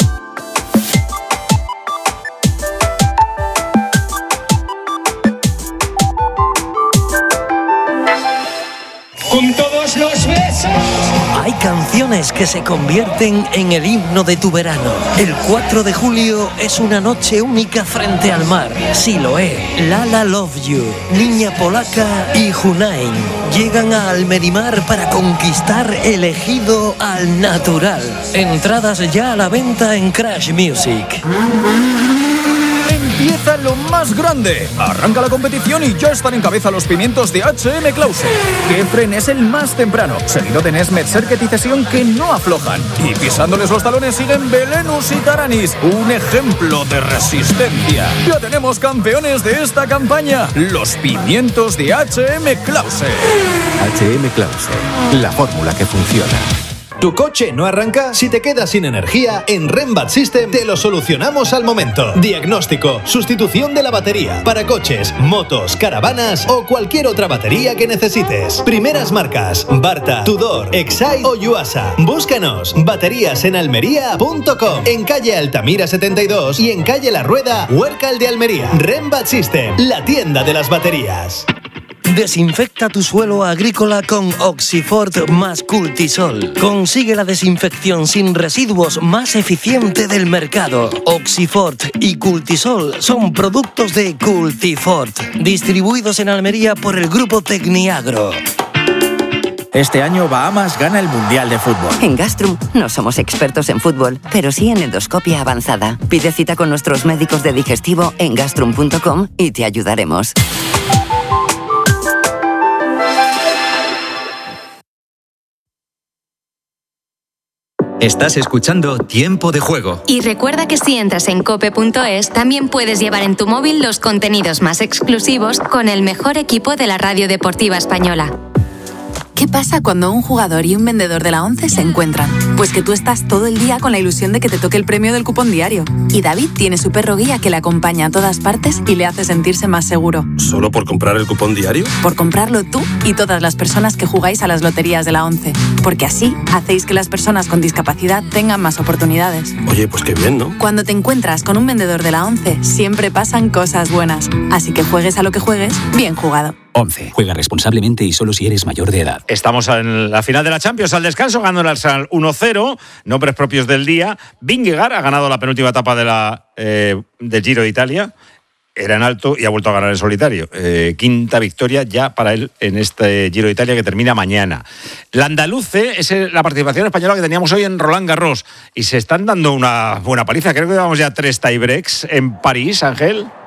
Speaker 19: Con todos los besos. Hay canciones que se convierten en el himno de tu verano. El cuatro de julio es una noche única frente al mar. Siloé, Lala Love You, Niña Polaca y Hunain llegan a Almerimar para conquistar el ejido al natural. Entradas ya a la venta en Crash Music.
Speaker 20: Empieza lo más grande. Arranca la competición y ya están en cabeza los pimientos de H M Clause. Kefren es el más temprano, seguido de Nesmet, Serket y Cesión, que no aflojan. Y pisándoles los talones siguen Belenus y Taranis, un ejemplo de resistencia. Ya tenemos campeones de esta campaña, los pimientos de H M Clause.
Speaker 21: H M Clause, la fórmula que funciona.
Speaker 22: ¿Tu coche no arranca? Si te quedas sin energía, en Rembat System te lo solucionamos al momento. Diagnóstico, sustitución de la batería, para coches, motos, caravanas o cualquier otra batería que necesites. Primeras marcas, Barta, Tudor, Excite o Yuasa. Búscanos, baterías en almería punto com, en calle Altamira setenta y dos y en calle La Rueda, Huércal de Almería. Rembat System, la tienda de las baterías.
Speaker 19: Desinfecta tu suelo agrícola con Oxifort más Cultisol. Consigue la desinfección sin residuos más eficiente del mercado. Oxifort y Cultisol son productos de Cultifort, distribuidos en Almería por el grupo Tecniagro.
Speaker 23: Este año Bahamas gana el Mundial de Fútbol.
Speaker 24: En Gastrum no somos expertos en fútbol, pero sí en endoscopia avanzada. Pide cita con nuestros médicos de digestivo en gastrum punto com y te ayudaremos.
Speaker 25: Estás escuchando Tiempo de Juego.
Speaker 18: Y recuerda que si entras en cope punto es, también puedes llevar en tu móvil los contenidos más exclusivos con el mejor equipo de la radio deportiva española.
Speaker 26: ¿Qué pasa cuando un jugador y un vendedor de la ONCE se encuentran? Pues que tú estás todo el día con la ilusión de que te toque el premio del cupón diario. Y David tiene su perro guía que le acompaña a todas partes y le hace sentirse más seguro.
Speaker 27: ¿Solo por comprar el cupón diario?
Speaker 26: Por comprarlo tú y todas las personas que jugáis a las loterías de la ONCE. Porque así hacéis que las personas con discapacidad tengan más oportunidades.
Speaker 27: Oye, pues qué bien, ¿no?
Speaker 26: Cuando te encuentras con un vendedor de la ONCE, siempre pasan cosas buenas. Así que juegues a lo que juegues, bien jugado.
Speaker 28: ONCE. Juega responsablemente y solo si eres mayor de edad.
Speaker 6: Estamos en la final de la Champions. Al descanso ganó el Arsenal uno cero. Nombres propios del día. Vingegaard ha ganado la penúltima etapa de la, eh, del Giro de Italia. Era en alto y ha vuelto a ganar en solitario. Eh, quinta victoria ya para él en este Giro de Italia que termina mañana. La andaluce es la participación española que teníamos hoy en Roland Garros. Y se están dando una buena paliza. Creo que llevamos ya tres tiebreaks en París, Ángel.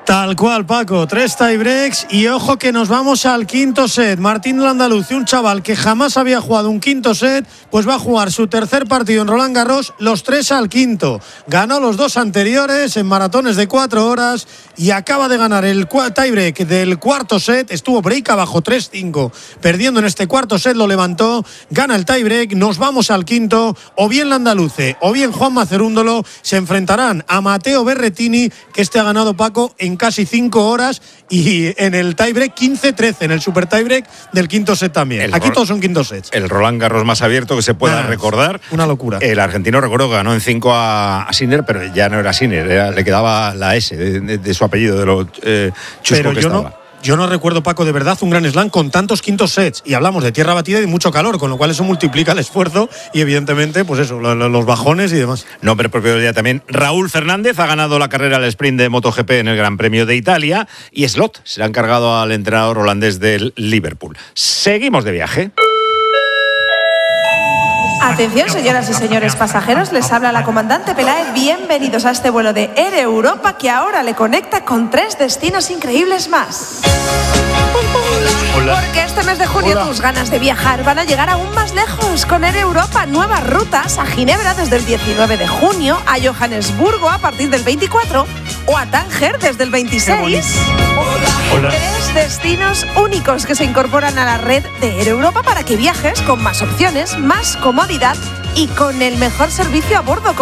Speaker 3: Tal cual, Paco. Tres tiebreaks y ojo que nos vamos al quinto set. Martín Landaluz, un chaval que jamás había jugado un quinto set, pues va a jugar su tercer partido en Roland Garros, los tres al quinto. Ganó los dos anteriores en maratones de cuatro horas y acaba de ganar el tiebreak del cuarto set. Estuvo break abajo tres cinco, perdiendo en este cuarto set, lo levantó, gana el tiebreak, nos vamos al quinto. O bien Landaluce o bien Juan Macerúndolo se enfrentarán a Matteo Berrettini, que este ha ganado, Paco, en casi cinco horas y en el tiebreak quince trece, en el super tiebreak del quinto set también. El Aquí todos son quinto sets.
Speaker 6: El Roland Garros más abierto que se pueda ah, recordar.
Speaker 3: Una locura.
Speaker 6: El argentino, recuerdo, ganó en cinco a, a Sinner, pero ya no era Sinner, era, le quedaba la S de, de, de su apellido, de lo eh, chusco
Speaker 3: pero
Speaker 6: que
Speaker 3: yo
Speaker 6: estaba.
Speaker 3: No... Yo no recuerdo, Paco, de verdad un gran slam con tantos quintos sets. Y hablamos de tierra batida y de mucho calor, con lo cual eso multiplica el esfuerzo y, evidentemente, pues eso, los bajones y demás.
Speaker 6: Nombre propio del día también. Raúl Fernández ha ganado la carrera al sprint de MotoGP en el Gran Premio de Italia y Slot se le ha encargado al entrenador holandés del Liverpool. Seguimos de viaje.
Speaker 4: Atención, señoras y señores pasajeros, les habla la comandante Peláez. Bienvenidos a este vuelo de Air Europa que ahora le conecta con tres destinos increíbles más. Hola. Porque este mes de junio Hola. tus ganas de viajar van a llegar aún más lejos con Air Europa. Nuevas rutas a Ginebra desde el diecinueve de junio, a Johannesburgo a partir del veinticuatro o a Tánger desde el veintiséis. Hola. Tres destinos únicos que se incorporan a la red de Air Europa para que viajes con más opciones, más comodidad y con el mejor servicio a bordo.